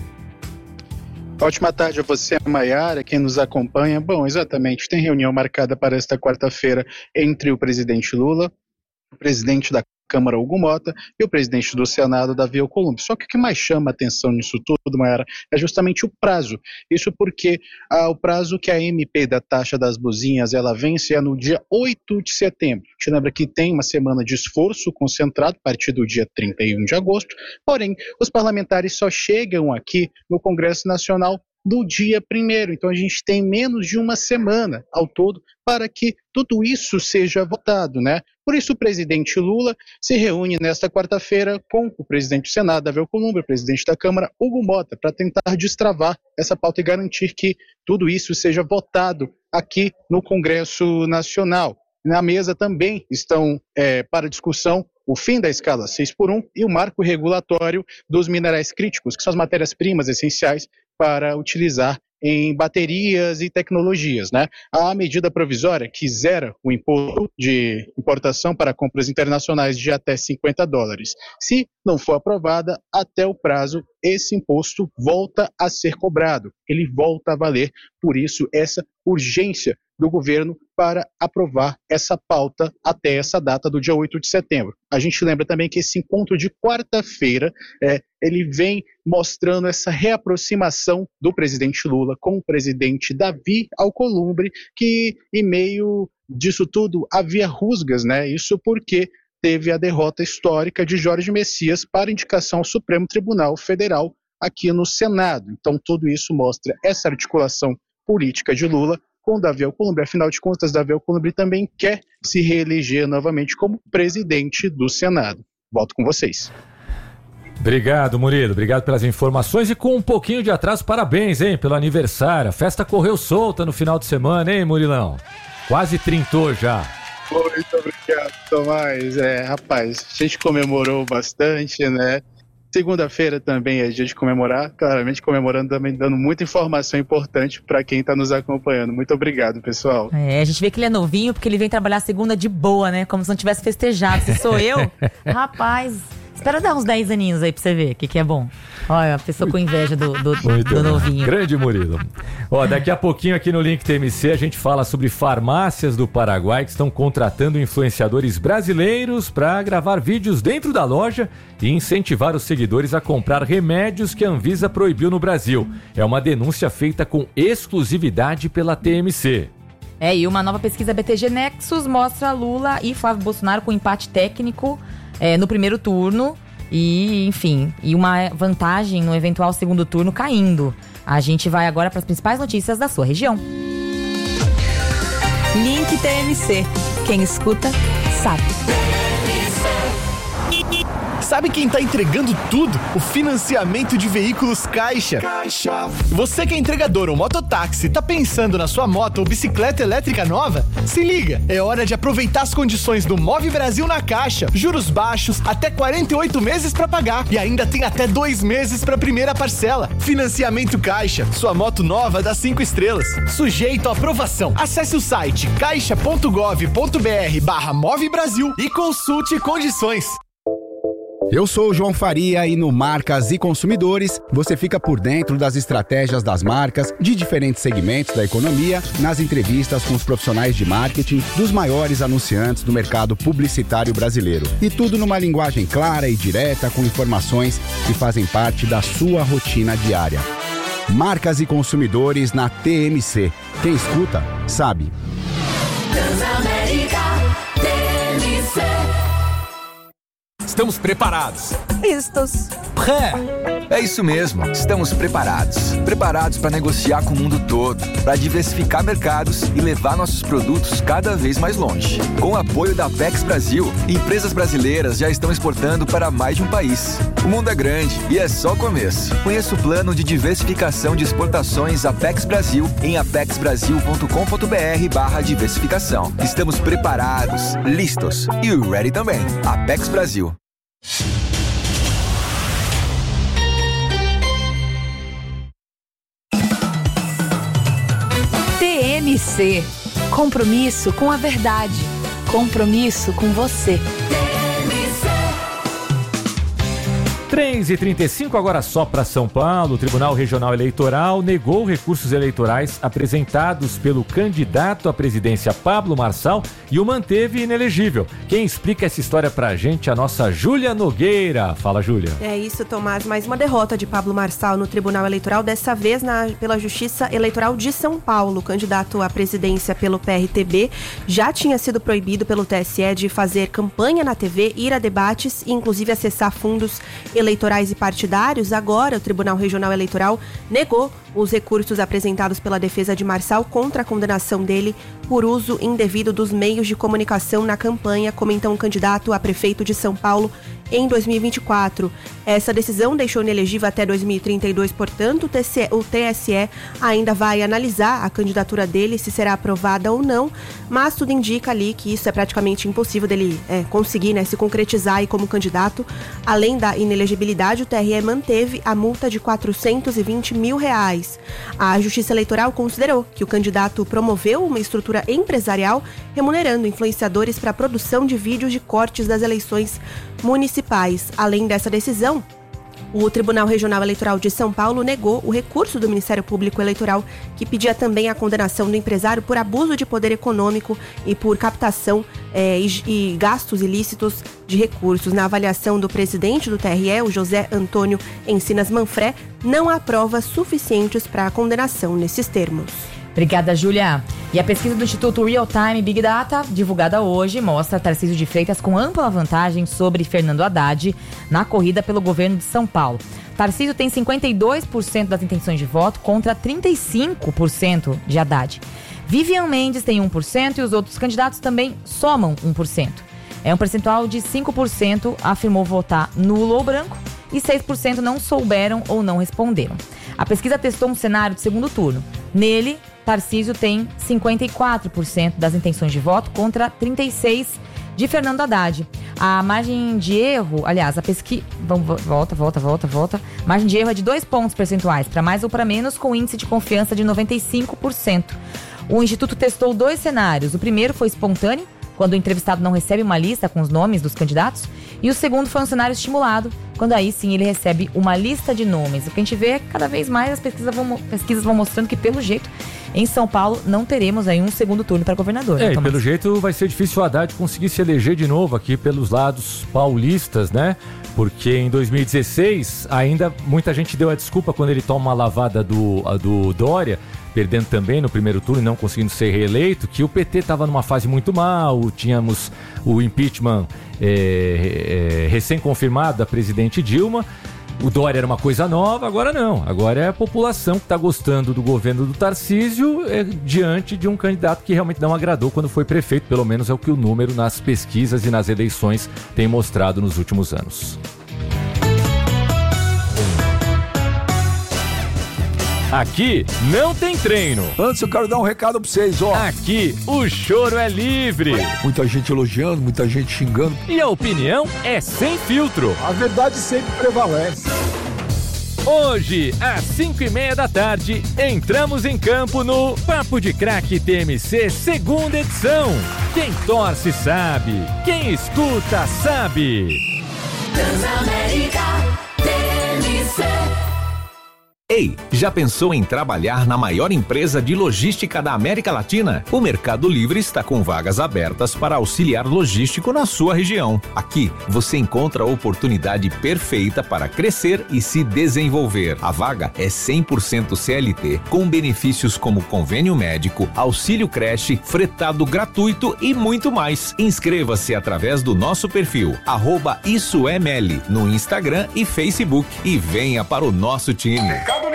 Ótima tarde a você, Maiara, quem nos acompanha. Bom, exatamente, tem reunião marcada para esta quarta-feira entre o presidente Lula, o presidente da Câmara, Hugo Mota, e o presidente do Senado, Davi Alcolumbre. Só que o que mais chama a atenção nisso tudo, Maiara, é justamente o prazo. Isso porque ah, o prazo que a M P da taxa das blusinhas, ela vence é no dia oito de setembro. A gente lembra que tem uma semana de esforço concentrado a partir do dia trinta e um de agosto, porém, os parlamentares só chegam aqui no Congresso Nacional do dia primeiro. Então a gente tem menos de uma semana ao todo para que tudo isso seja votado, né? Por isso o presidente Lula se reúne nesta quarta-feira com o presidente do Senado, Davi Alcolumbre, o presidente da Câmara, Hugo Mota, para tentar destravar essa pauta e garantir que tudo isso seja votado aqui no Congresso Nacional. Na mesa também estão é, para discussão o fim da escala seis por um e o marco regulatório dos minerais críticos, que são as matérias-primas essenciais para utilizar em baterias e tecnologias, né? A medida provisória que zera o imposto de importação para compras internacionais de até cinquenta dólares. Se não for aprovada, até o prazo, esse imposto volta a ser cobrado. Ele volta a valer. Por isso, essa urgência do governo para aprovar essa pauta até essa data do dia oito de setembro. A gente lembra também que esse encontro de quarta-feira, é, ele vem mostrando essa reaproximação do presidente Lula com o presidente Davi Alcolumbre, que em meio disso tudo havia rusgas, né? Isso porque teve a derrota histórica de Jorge Messias para indicação ao Supremo Tribunal Federal aqui no Senado. Então tudo isso mostra essa articulação política de Lula com Davi Alcolumbre. Afinal de contas, Davi Alcolumbre também quer se reeleger novamente como presidente do Senado. Volto com vocês.
Obrigado, Murilo. Obrigado pelas informações e com um pouquinho de atraso, parabéns, hein, pelo aniversário. A festa correu solta no final de semana, hein, Murilão? Quase trintou já.
Muito obrigado, Tomás. É, rapaz, a gente comemorou bastante, né? Segunda-feira também é dia de comemorar, claramente comemorando também, dando muita informação importante para quem está nos acompanhando. Muito obrigado, pessoal.
É, a gente vê que ele é novinho porque ele vem trabalhar segunda de boa, né? Como se não tivesse festejado. Se sou eu, rapaz, espera dar uns dez aninhos aí pra você ver o que, que é bom. Olha, a pessoa com inveja do, do, do novinho.
Grande Murilo. Ó, daqui a pouquinho aqui no Link T M C a gente fala sobre farmácias do Paraguai que estão contratando influenciadores brasileiros para gravar vídeos dentro da loja e incentivar os seguidores a comprar remédios que a Anvisa proibiu no Brasil. É uma denúncia feita com exclusividade pela T M C.
É, e uma nova pesquisa B T G Nexus mostra Lula e Flávio Bolsonaro com empate técnico é, no primeiro turno. E, enfim, e uma vantagem no eventual segundo turno caindo. A gente vai agora para as principais notícias da sua região.
Link T M C. Quem escuta, sabe.
Sabe quem tá entregando tudo? O financiamento de veículos Caixa. Caixa. Você que é entregador ou mototáxi, tá pensando na sua moto ou bicicleta elétrica nova? Se liga, é hora de aproveitar as condições do Move Brasil na Caixa. Juros baixos, até quarenta e oito meses pra pagar e ainda tem até dois meses pra primeira parcela. Financiamento Caixa, sua moto nova dá cinco estrelas. Sujeito à aprovação. Acesse o site caixa ponto gov ponto br barra Move Brasil e consulte condições.
Eu sou o João Faria e no Marcas e Consumidores você fica por dentro das estratégias das marcas de diferentes segmentos da economia, nas entrevistas com os profissionais de marketing dos maiores anunciantes do mercado publicitário brasileiro. E tudo numa linguagem clara e direta com informações que fazem parte da sua rotina diária. Marcas e Consumidores na T M C. Quem escuta, sabe.
Transamérica T M C.
estamos preparados.
Listos.
Pré.
É isso mesmo, estamos preparados. Preparados para negociar com o mundo todo, para diversificar mercados e levar nossos produtos cada vez mais longe. Com o apoio da Apex Brasil, empresas brasileiras já estão exportando para mais de um país. O mundo é grande e é só o começo. Conheça o plano de diversificação de exportações Apex Brasil em apexbrasil.com.br barra diversificação. Estamos preparados, listos e ready também. Apex Brasil.
T M C. Compromisso com a verdade. Compromisso com você.
três e trinta e cinco, agora só para São Paulo. O Tribunal Regional Eleitoral negou recursos eleitorais apresentados pelo candidato à presidência Pablo Marçal e o manteve inelegível. Quem explica essa história pra gente é a nossa Júlia Nogueira. Fala, Júlia.
É isso, Tomás. Mais uma derrota de Pablo Marçal no Tribunal Eleitoral, dessa vez na, pela Justiça Eleitoral de São Paulo. O candidato à presidência pelo P R T B já tinha sido proibido pelo T S E de fazer campanha na T V, ir a debates e inclusive acessar fundos eleitorais e partidários. Agora, o Tribunal Regional Eleitoral negou os recursos apresentados pela defesa de Marçal contra a condenação dele por uso indevido dos meios de comunicação na campanha, como então o candidato a prefeito de São Paulo em dois mil e vinte e quatro. Essa decisão deixou inelegível até dois mil e trinta e dois, portanto, o T S E ainda vai analisar a candidatura dele, se será aprovada ou não, mas tudo indica ali que isso é praticamente impossível dele é, conseguir, né, se concretizar aí como candidato. Além da inelegibilidade, o T R E manteve a multa de quatrocentos e vinte mil reais. A Justiça Eleitoral considerou que o candidato promoveu uma estrutura empresarial remunerando influenciadores para a produção de vídeos de cortes das eleições municipais. Além dessa decisão, o Tribunal Regional Eleitoral de São Paulo negou o recurso do Ministério Público Eleitoral, que pedia também a condenação do empresário por abuso de poder econômico e por captação é, e, e gastos ilícitos de recursos. Na avaliação do presidente do T R E, o José Antônio Encinas Manfré, não há provas suficientes para a condenação nesses termos.
Obrigada, Júlia. E a pesquisa do Instituto Real Time Big Data, divulgada hoje, mostra Tarcísio de Freitas com ampla vantagem sobre Fernando Haddad na corrida pelo governo de São Paulo. Tarcísio tem cinquenta e dois por cento das intenções de voto contra trinta e cinco por cento de Haddad. Vivian Mendes tem um por cento e os outros candidatos também somam um por cento. É um percentual de cinco por cento afirmou votar nulo ou branco e seis por cento não souberam ou não responderam. A pesquisa testou um cenário de segundo turno. Nele, Tarcísio tem cinquenta e quatro por cento das intenções de voto contra trinta e seis por cento de Fernando Haddad. A margem de erro, aliás, a pesquisa... Volta, volta, volta, volta. A margem de erro é de dois pontos percentuais, para mais ou para menos, com índice de confiança de noventa e cinco por cento. O Instituto testou dois cenários. O primeiro foi espontâneo, quando o entrevistado não recebe uma lista com os nomes dos candidatos. E o segundo foi um cenário estimulado, quando aí sim ele recebe uma lista de nomes. O que a gente vê é que cada vez mais as pesquisas vão, pesquisas vão mostrando que, pelo jeito, em São Paulo não teremos aí um segundo turno para governador.
É,
né,
e pelo jeito vai ser difícil o Haddad conseguir se eleger de novo aqui pelos lados paulistas, né? Porque em dois mil e dezesseis ainda muita gente deu a desculpa quando ele toma uma lavada do, do Dória, perdendo também no primeiro turno e não conseguindo ser reeleito, que o P T estava numa fase muito mal, tínhamos o impeachment é, é, recém-confirmado da presidente Dilma. O Dória era uma coisa nova, agora não. Agora é a população que está gostando do governo do Tarcísio é, diante de um candidato que realmente não agradou quando foi prefeito. Pelo menos é o que o número nas pesquisas e nas eleições tem mostrado nos últimos anos. Aqui não tem treino.
Antes eu quero dar um recado pra vocês, ó.
Aqui o choro é livre.
Muita gente elogiando, muita gente xingando.
E a opinião é sem filtro.
A verdade sempre prevalece.
Hoje, às cinco e meia da tarde, entramos em campo no Papo de Craque T M C, segunda edição. Quem torce sabe, quem escuta sabe.
Transamérica T M C.
Ei, já pensou em trabalhar na maior empresa de logística da América Latina? O Mercado Livre está com vagas abertas para auxiliar logístico na sua região. Aqui, você encontra a oportunidade perfeita para crescer e se desenvolver. A vaga é cem por cento C L T, com benefícios como convênio médico, auxílio creche, fretado gratuito e muito mais. Inscreva-se através do nosso perfil, arroba Isso é Meli, no Instagram e Facebook, e venha para o nosso time.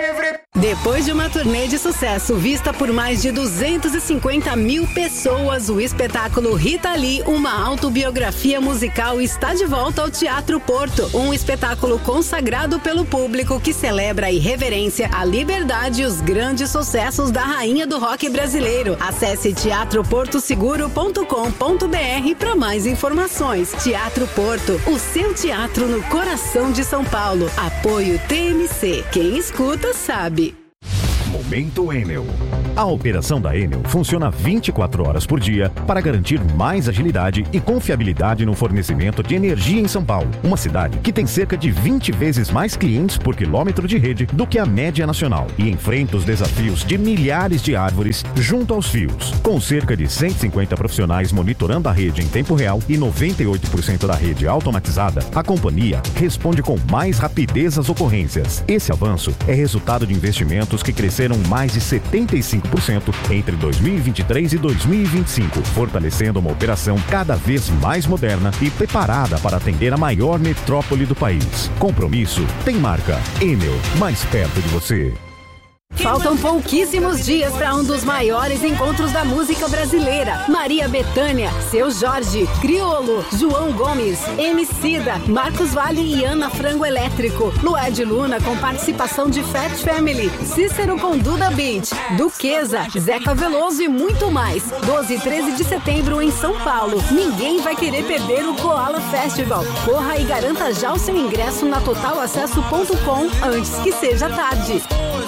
Depois de uma turnê de sucesso vista por mais de duzentos e cinquenta mil pessoas, o espetáculo Rita Lee, uma autobiografia musical, está de volta ao Teatro Porto. Um espetáculo consagrado pelo público que celebra a irreverência, a liberdade e os grandes sucessos da rainha do rock brasileiro. Acesse teatro porto seguro ponto com ponto b r para mais informações. Teatro Porto, o seu teatro no coração de São Paulo. Apoio T M C. Quem escuta sabe.
Momento Enel. A operação da Enel funciona vinte e quatro horas por dia para garantir mais agilidade e confiabilidade no fornecimento de energia em São Paulo, uma cidade que tem cerca de vinte vezes mais clientes por quilômetro de rede do que a média nacional e enfrenta os desafios de milhares de árvores junto aos fios. Com cerca de cento e cinquenta profissionais monitorando a rede em tempo real e noventa e oito por cento da rede automatizada, a companhia responde com mais rapidez às ocorrências. Esse avanço é resultado de investimentos que cresceram mais de setenta e cinco por cento entre dois mil e vinte e três e dois mil e vinte e cinco, fortalecendo uma operação cada vez mais moderna e preparada para atender a maior metrópole do país. Compromisso tem marca. Enel, mais perto de você.
Faltam pouquíssimos dias para um dos maiores encontros da música brasileira. Maria Bethânia, Seu Jorge, Criolo, João Gomes, Emicida, Marcos Valle e Ana Frango Elétrico. Lued Luna com participação de Fat Family, Cícero com Duda Beat, Duquesa, Zeca Veloso e muito mais. doze e treze de setembro em São Paulo. Ninguém vai querer perder o Koala Festival. Corra e garanta já o seu ingresso na total acesso ponto com antes que seja tarde.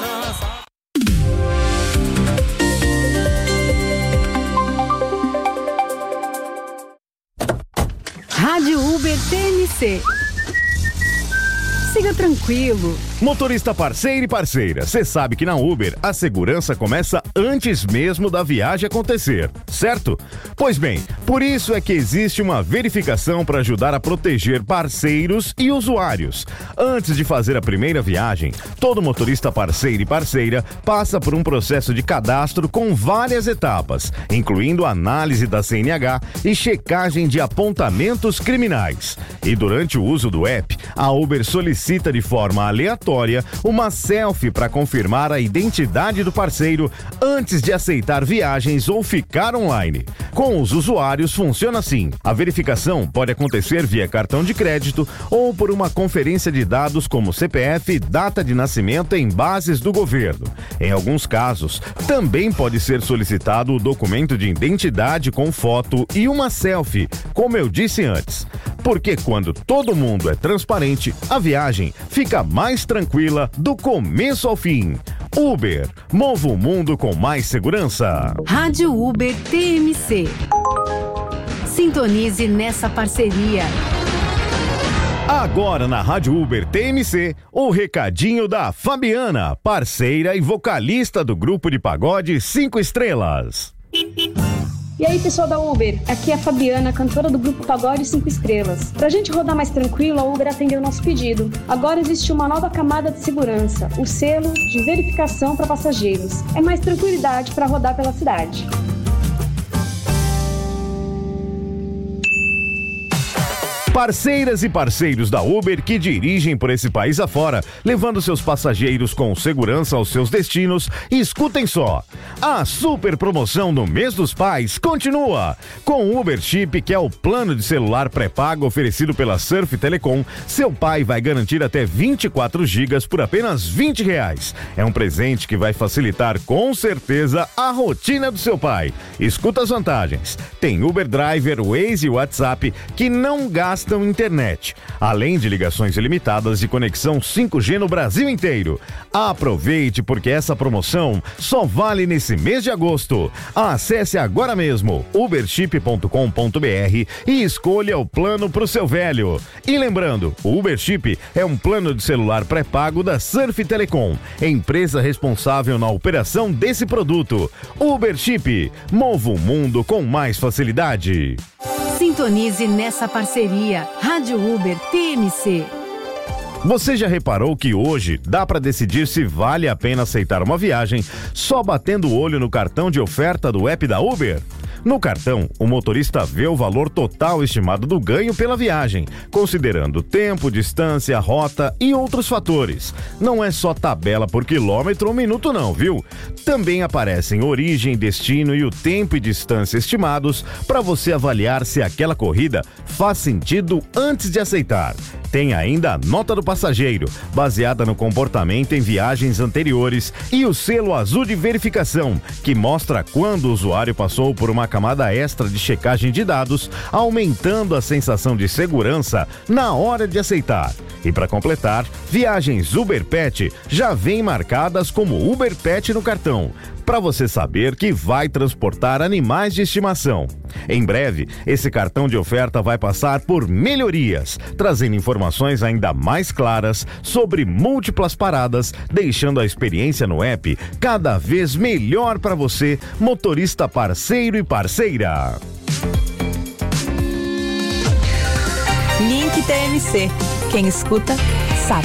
Rádio Uber T M C. Siga tranquilo.
Motorista parceiro e parceira, você sabe que na Uber a segurança começa antes mesmo da viagem acontecer, certo? Pois bem, por isso é que existe uma verificação para ajudar a proteger parceiros e usuários. Antes de fazer a primeira viagem, todo motorista parceiro e parceira passa por um processo de cadastro com várias etapas, incluindo análise da C N H e checagem de apontamentos criminais. E durante o uso do app, a Uber solicita de forma aleatória uma selfie para confirmar a identidade do parceiro antes de aceitar viagens ou ficar online. Com os usuários funciona assim: a verificação pode acontecer via cartão de crédito ou por uma conferência de dados como C P F, data de nascimento em bases do governo. Em alguns casos, também pode ser solicitado o documento de identidade com foto e uma selfie, como eu disse antes. Porque quando todo mundo é transparente, a viagem fica mais tranquila do começo ao fim. Uber, mova o mundo com mais segurança.
Rádio Uber T M C. Sintonize nessa parceria.
Agora na Rádio Uber T M C, o recadinho da Fabiana, parceira e vocalista do grupo de pagode Cinco Estrelas.
E aí, pessoal da Uber, aqui é a Fabiana, cantora do grupo Pagode cinco Estrelas. Pra gente rodar mais tranquilo, a Uber atendeu o nosso pedido. Agora existe uma nova camada de segurança, o selo de verificação para passageiros. É mais tranquilidade para rodar pela cidade.
Parceiras e parceiros da Uber que dirigem por esse país afora, levando seus passageiros com segurança aos seus destinos, escutem só. A super promoção no mês dos pais continua. Com o Uber Chip, que é o plano de celular pré-pago oferecido pela Surf Telecom, seu pai vai garantir até vinte e quatro gigas por apenas vinte reais. É um presente que vai facilitar com certeza a rotina do seu pai. Escuta as vantagens. Tem Uber Driver, Waze e WhatsApp que não gasta gastam internet, além de ligações ilimitadas e conexão cinco G no Brasil inteiro. Aproveite, porque essa promoção só vale nesse mês de agosto. Acesse agora mesmo uberchip ponto com ponto br e escolha o plano para o seu velho. E lembrando, o Uberchip é um plano de celular pré-pago da Surf Telecom, empresa responsável na operação desse produto. Uberchip, mova o mundo com mais facilidade.
Sintonize nessa parceria. Rádio Uber T M C.
Você já reparou que hoje dá para decidir se vale a pena aceitar uma viagem só batendo o olho no cartão de oferta do app da Uber? No cartão, o motorista vê o valor total estimado do ganho pela viagem, considerando tempo, distância, rota e outros fatores. Não é só tabela por quilômetro ou minuto não, viu? Também aparecem origem, destino e o tempo e distância estimados para você avaliar se aquela corrida faz sentido antes de aceitar. Tem ainda a nota do passageiro, baseada no comportamento em viagens anteriores, e o selo azul de verificação, que mostra quando o usuário passou por uma camada extra de checagem de dados, aumentando a sensação de segurança na hora de aceitar. E para completar, viagens Uber Pet já vêm marcadas como Uber Pet no cartão, para você saber que vai transportar animais de estimação. Em breve, esse cartão de oferta vai passar por melhorias, trazendo informações ainda mais claras sobre múltiplas paradas, deixando a experiência no app cada vez melhor para você, motorista parceiro e parceira.
Link T M C. Quem escuta, sabe.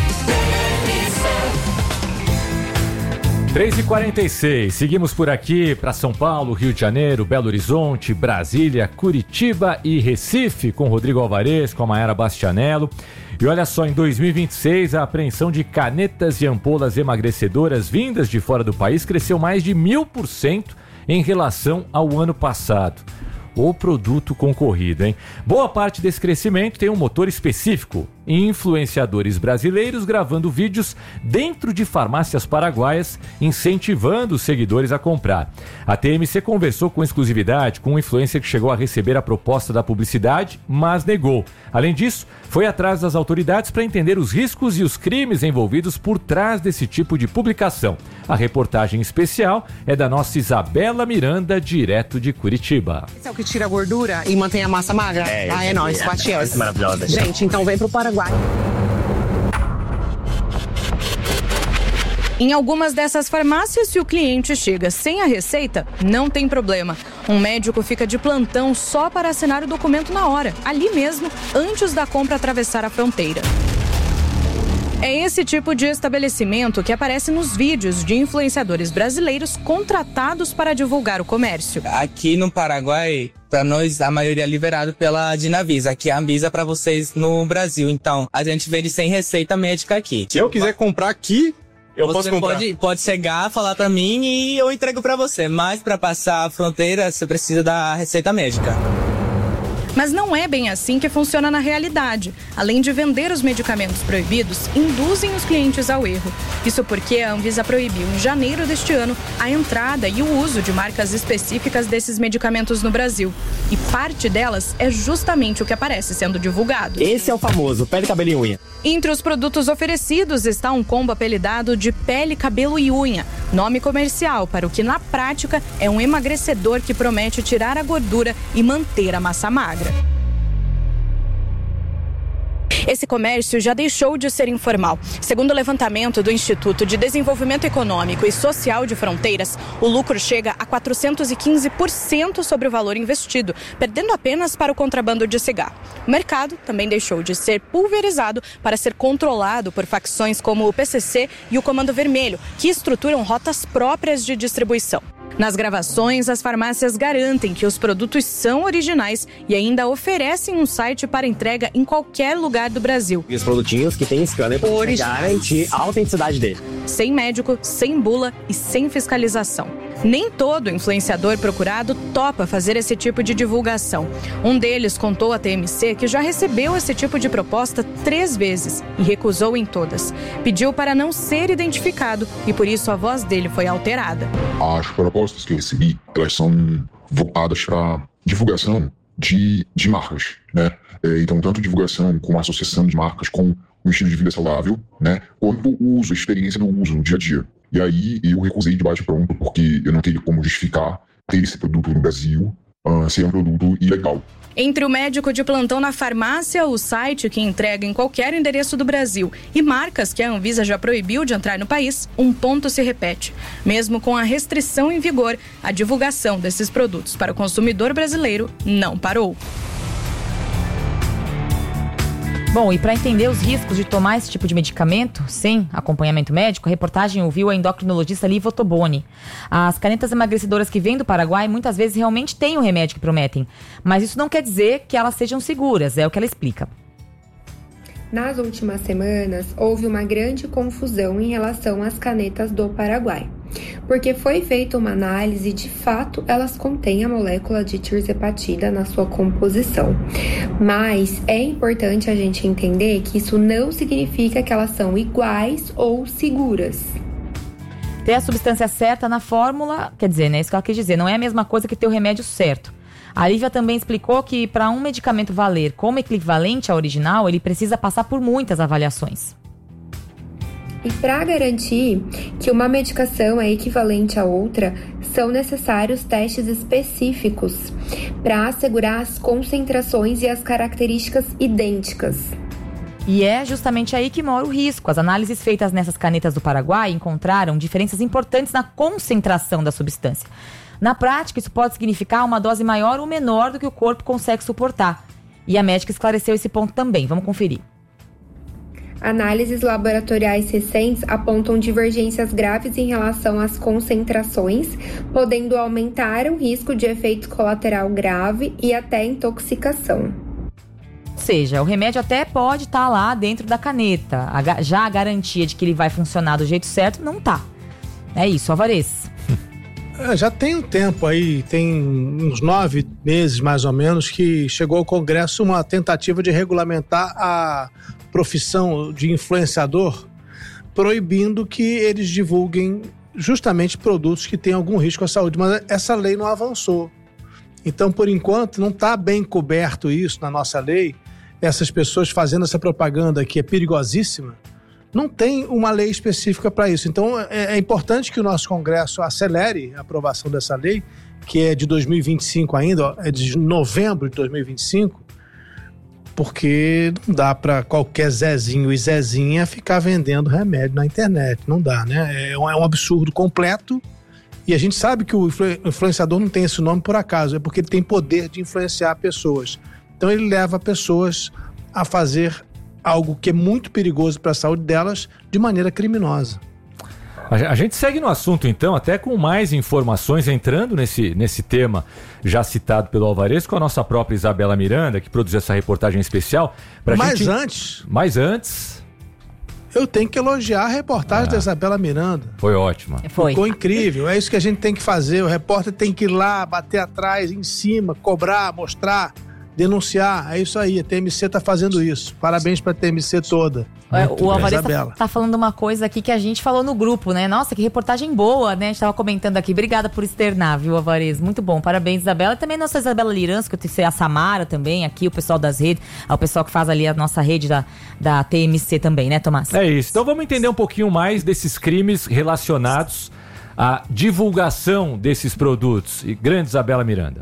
três e quarenta e seis, seguimos por aqui para São Paulo, Rio de Janeiro, Belo Horizonte, Brasília, Curitiba e Recife, com Rodrigo Alvarez, com a Mayara Bastianello. E olha só, em dois mil e vinte e seis, a apreensão de canetas e ampolas emagrecedoras vindas de fora do país cresceu mais de mil por cento em relação ao ano passado. O produto concorrido, hein? Boa parte desse crescimento tem um motor específico. Influenciadores brasileiros gravando vídeos dentro de farmácias paraguaias, incentivando os seguidores a comprar. A T M C conversou com exclusividade com um influencer que chegou a receber a proposta da publicidade, mas negou. Além disso, foi atrás das autoridades para entender os riscos e os crimes envolvidos por trás desse tipo de publicação. A reportagem especial é da nossa Isabela Miranda, direto de Curitiba.
Esse é o que tira a gordura e mantém a massa magra?
É,
ah, é nóis, quatro euros.
Maravilhosa.
Gente, então vem pro Paraguai.
Em algumas dessas farmácias, se o cliente chega sem a receita, não tem problema. Um médico fica de plantão só para assinar o documento na hora, ali mesmo, antes da compra atravessar a fronteira. É esse tipo de estabelecimento que aparece nos vídeos de influenciadores brasileiros contratados para divulgar o comércio.
Aqui no Paraguai, para nós, a maioria é liberado pela Dinavisa. Aqui é a Anvisa para vocês no Brasil. Então, a gente vende sem receita médica aqui.
Se eu quiser comprar aqui, eu
você
posso comprar?
Pode, pode chegar, falar para mim e eu entrego para você. Mas para passar a fronteira, você precisa da receita médica.
Mas não é bem assim que funciona na realidade. Além de vender os medicamentos proibidos, induzem os clientes ao erro. Isso porque a Anvisa proibiu em janeiro deste ano a entrada e o uso de marcas específicas desses medicamentos no Brasil. E parte delas é justamente o que aparece sendo divulgado.
Esse é o famoso pele, cabelo e unha.
Entre os produtos oferecidos está um combo apelidado de pele, cabelo e unha, nome comercial para o que na prática é um emagrecedor que promete tirar a gordura e manter a massa magra. Esse comércio já deixou de ser informal. Segundo o levantamento do Instituto de Desenvolvimento Econômico e Social de Fronteiras, o lucro chega a quatrocentos e quinze por cento sobre o valor investido, perdendo apenas para o contrabando de cigarro. O mercado também deixou de ser pulverizado para ser controlado por facções como o P C C e o Comando Vermelho, que estruturam rotas próprias de distribuição. Nas gravações, as farmácias garantem que os produtos são originais e ainda oferecem um site para entrega em qualquer lugar do Brasil.
E os produtinhos que tem scanner para garantir a autenticidade dele.
Sem médico, sem bula e sem fiscalização. Nem todo influenciador procurado topa fazer esse tipo de divulgação. Um deles contou à T M C que já recebeu esse tipo de proposta três vezes e recusou em todas. Pediu para não ser identificado e por isso a voz dele foi alterada.
As propostas que eu recebi, elas são voltadas para divulgação
de, de marcas, né? É, então, tanto divulgação com associação de marcas com um estilo de vida saudável, né? Quanto o uso, a experiência do uso no dia a dia. E aí eu recusei de bate pronto porque eu não teria como justificar ter esse produto no Brasil uh, ser um produto ilegal.
Entre o médico de plantão na farmácia, o site que entrega em qualquer endereço do Brasil e marcas que a Anvisa já proibiu de entrar no país, um ponto se repete. Mesmo com a restrição em vigor, a divulgação desses produtos para o consumidor brasileiro não parou.
Bom, e para entender os riscos de tomar esse tipo de medicamento sem acompanhamento médico, a reportagem ouviu a endocrinologista Liv Ottoboni. As canetas emagrecedoras que vêm do Paraguai muitas vezes realmente têm o remédio que prometem, mas isso não quer dizer que elas sejam seguras, é o que ela explica.
Nas últimas semanas, houve uma grande confusão em relação às canetas do Paraguai, porque foi feita uma análise e, de fato, elas contêm a molécula de tirzepatida na sua composição. Mas é importante a gente entender que isso não significa que elas são iguais ou seguras.
Ter a substância certa na fórmula, quer dizer, né, isso que ela quis dizer, não é a mesma coisa que ter o remédio certo. A Lívia também explicou que para um medicamento valer como equivalente ao original, ele precisa passar por muitas avaliações.
E para garantir que uma medicação é equivalente a outra, são necessários testes específicos para assegurar as concentrações e as características idênticas.
E é justamente aí que mora o risco. As análises feitas nessas canetas do Paraguai encontraram diferenças importantes na concentração da substância. Na prática, isso pode significar uma dose maior ou menor do que o corpo consegue suportar. E a médica esclareceu esse ponto também. Vamos conferir.
Análises laboratoriais recentes apontam divergências graves em relação às concentrações, podendo aumentar o risco de efeito colateral grave e até intoxicação.
Ou seja, o remédio até pode estar lá dentro da caneta. Já a garantia de que ele vai funcionar do jeito certo não tá. É isso, Alvarez.
É, já tem um tempo aí, tem uns nove meses mais ou menos, que chegou ao Congresso uma tentativa de regulamentar a profissão de influenciador, proibindo que eles divulguem justamente produtos que têm algum risco à saúde. Mas essa lei não avançou. Então, por enquanto, não está bem coberto isso na nossa lei. Essas pessoas fazendo essa propaganda que é perigosíssima, não tem uma lei específica para isso. Então, é, é importante que o nosso Congresso acelere a aprovação dessa lei, que é de dois mil e vinte e cinco ainda, é de novembro de dois mil e vinte e cinco, porque não dá para qualquer Zezinho e Zezinha ficar vendendo remédio na internet. Não dá, né? É um, é um absurdo completo. E a gente sabe que o influenciador não tem esse nome por acaso, é porque ele tem poder de influenciar pessoas. Então, ele leva pessoas a fazer algo que é muito perigoso para a saúde delas de maneira criminosa.
A gente segue no assunto, então, até com mais informações, entrando nesse, nesse tema já citado pelo Alvarez, com a nossa própria Isabela Miranda, que produziu essa reportagem especial. Pra
Mas
gente...
antes...
Mas antes...
Eu tenho que elogiar a reportagem ah, da Isabela Miranda.
Foi ótima.
Foi.
Ficou incrível. É isso que a gente tem que fazer. O repórter tem que ir lá, bater atrás, em cima, cobrar, mostrar, denunciar. É isso aí. A T M C tá fazendo isso. Parabéns pra T M C toda.
É, o Alvarez tá, tá falando uma coisa aqui que a gente falou no grupo, né? Nossa, que reportagem boa, né? A gente tava comentando aqui. Obrigada por externar, viu, Alvarez? Muito bom. Parabéns, Isabela. E também nossa Isabela Liranço, que eu tenho a Samara também, aqui, o pessoal das redes, o pessoal que faz ali a nossa rede da, da T M C também, né, Tomás?
É isso. Então vamos entender um pouquinho mais desses crimes relacionados à divulgação desses produtos. E grande Isabela Miranda.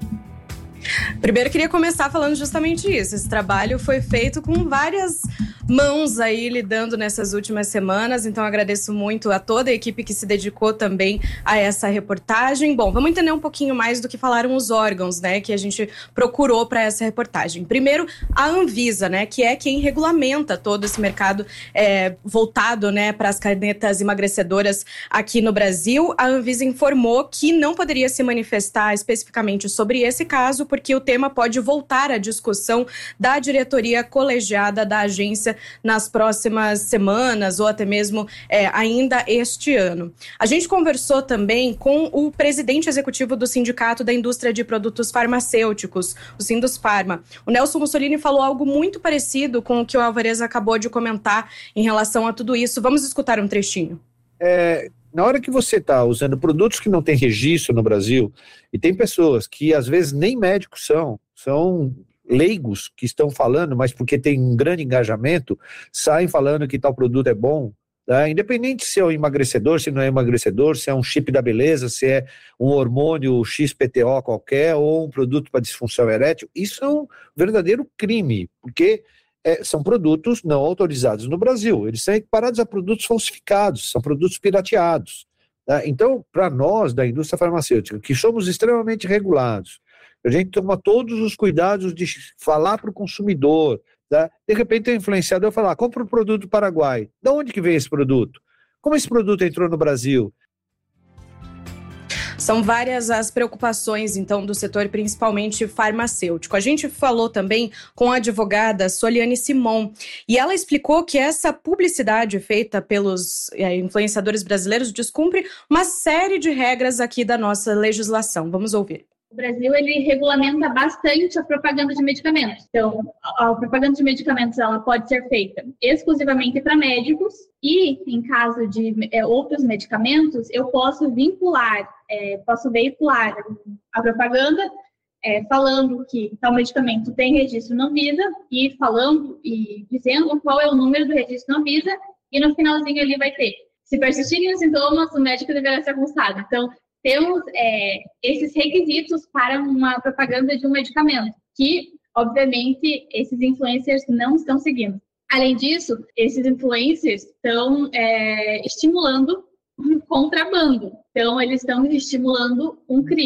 Primeiro, queria começar falando justamente isso. Esse trabalho foi feito com várias mãos aí lidando nessas últimas semanas, então agradeço muito a toda a equipe que se dedicou também a essa reportagem. Bom, vamos entender um pouquinho mais do que falaram os órgãos, né, que a gente procurou para essa reportagem. Primeiro, a Anvisa, né, que é quem regulamenta todo esse mercado é, voltado, né, para as canetas emagrecedoras aqui no Brasil. A Anvisa informou que não poderia se manifestar especificamente sobre esse caso, porque o tema pode voltar à discussão da diretoria colegiada da agência nas próximas semanas ou até mesmo é, ainda este ano. A gente conversou também com o presidente executivo do Sindicato da Indústria de Produtos Farmacêuticos, o Sindusfarma. O Nelson Mussolini falou algo muito parecido com o que o Alvarez acabou de comentar em relação a tudo isso. Vamos escutar um trechinho.
É, Na hora que você está usando produtos que não têm registro no Brasil, e tem pessoas que às vezes nem médicos são, são leigos que estão falando, mas porque tem um grande engajamento, saem falando que tal produto é bom, tá? Independente se é um emagrecedor, se não é emagrecedor, se é um chip da beleza, se é um hormônio X P T O qualquer, ou um produto para disfunção erétil, isso é um verdadeiro crime, porque é, são produtos não autorizados no Brasil, eles são equiparados a produtos falsificados, são produtos pirateados. Tá? Então, para nós da indústria farmacêutica, que somos extremamente regulados, a gente toma todos os cuidados de falar para o consumidor, tá? De repente o influenciador fala, ah, compra um produto do Paraguai. De onde que veio esse produto? Como esse produto entrou no Brasil?
São várias as preocupações, então, do setor, principalmente farmacêutico. A gente falou também com a advogada Soliane Simon, e ela explicou que essa publicidade feita pelos é, influenciadores brasileiros descumpre uma série de regras aqui da nossa legislação. Vamos ouvir.
O Brasil, ele regulamenta bastante a propaganda de medicamentos. Então, a, a propaganda de medicamentos, ela pode ser feita exclusivamente para médicos e, em caso de é, outros medicamentos, eu posso vincular, é, posso veicular a propaganda é, falando que tal medicamento tem registro na Anvisa e falando e dizendo qual é o número do registro na Anvisa e no finalzinho ali vai ter. Se persistirem os sintomas, o médico deverá ser consultado. Então, temos é, esses requisitos para uma propaganda de um medicamento, que, obviamente, esses influencers não estão seguindo. Além disso, esses influencers estão é, estimulando um contrabando. Então, eles estão estimulando um crime.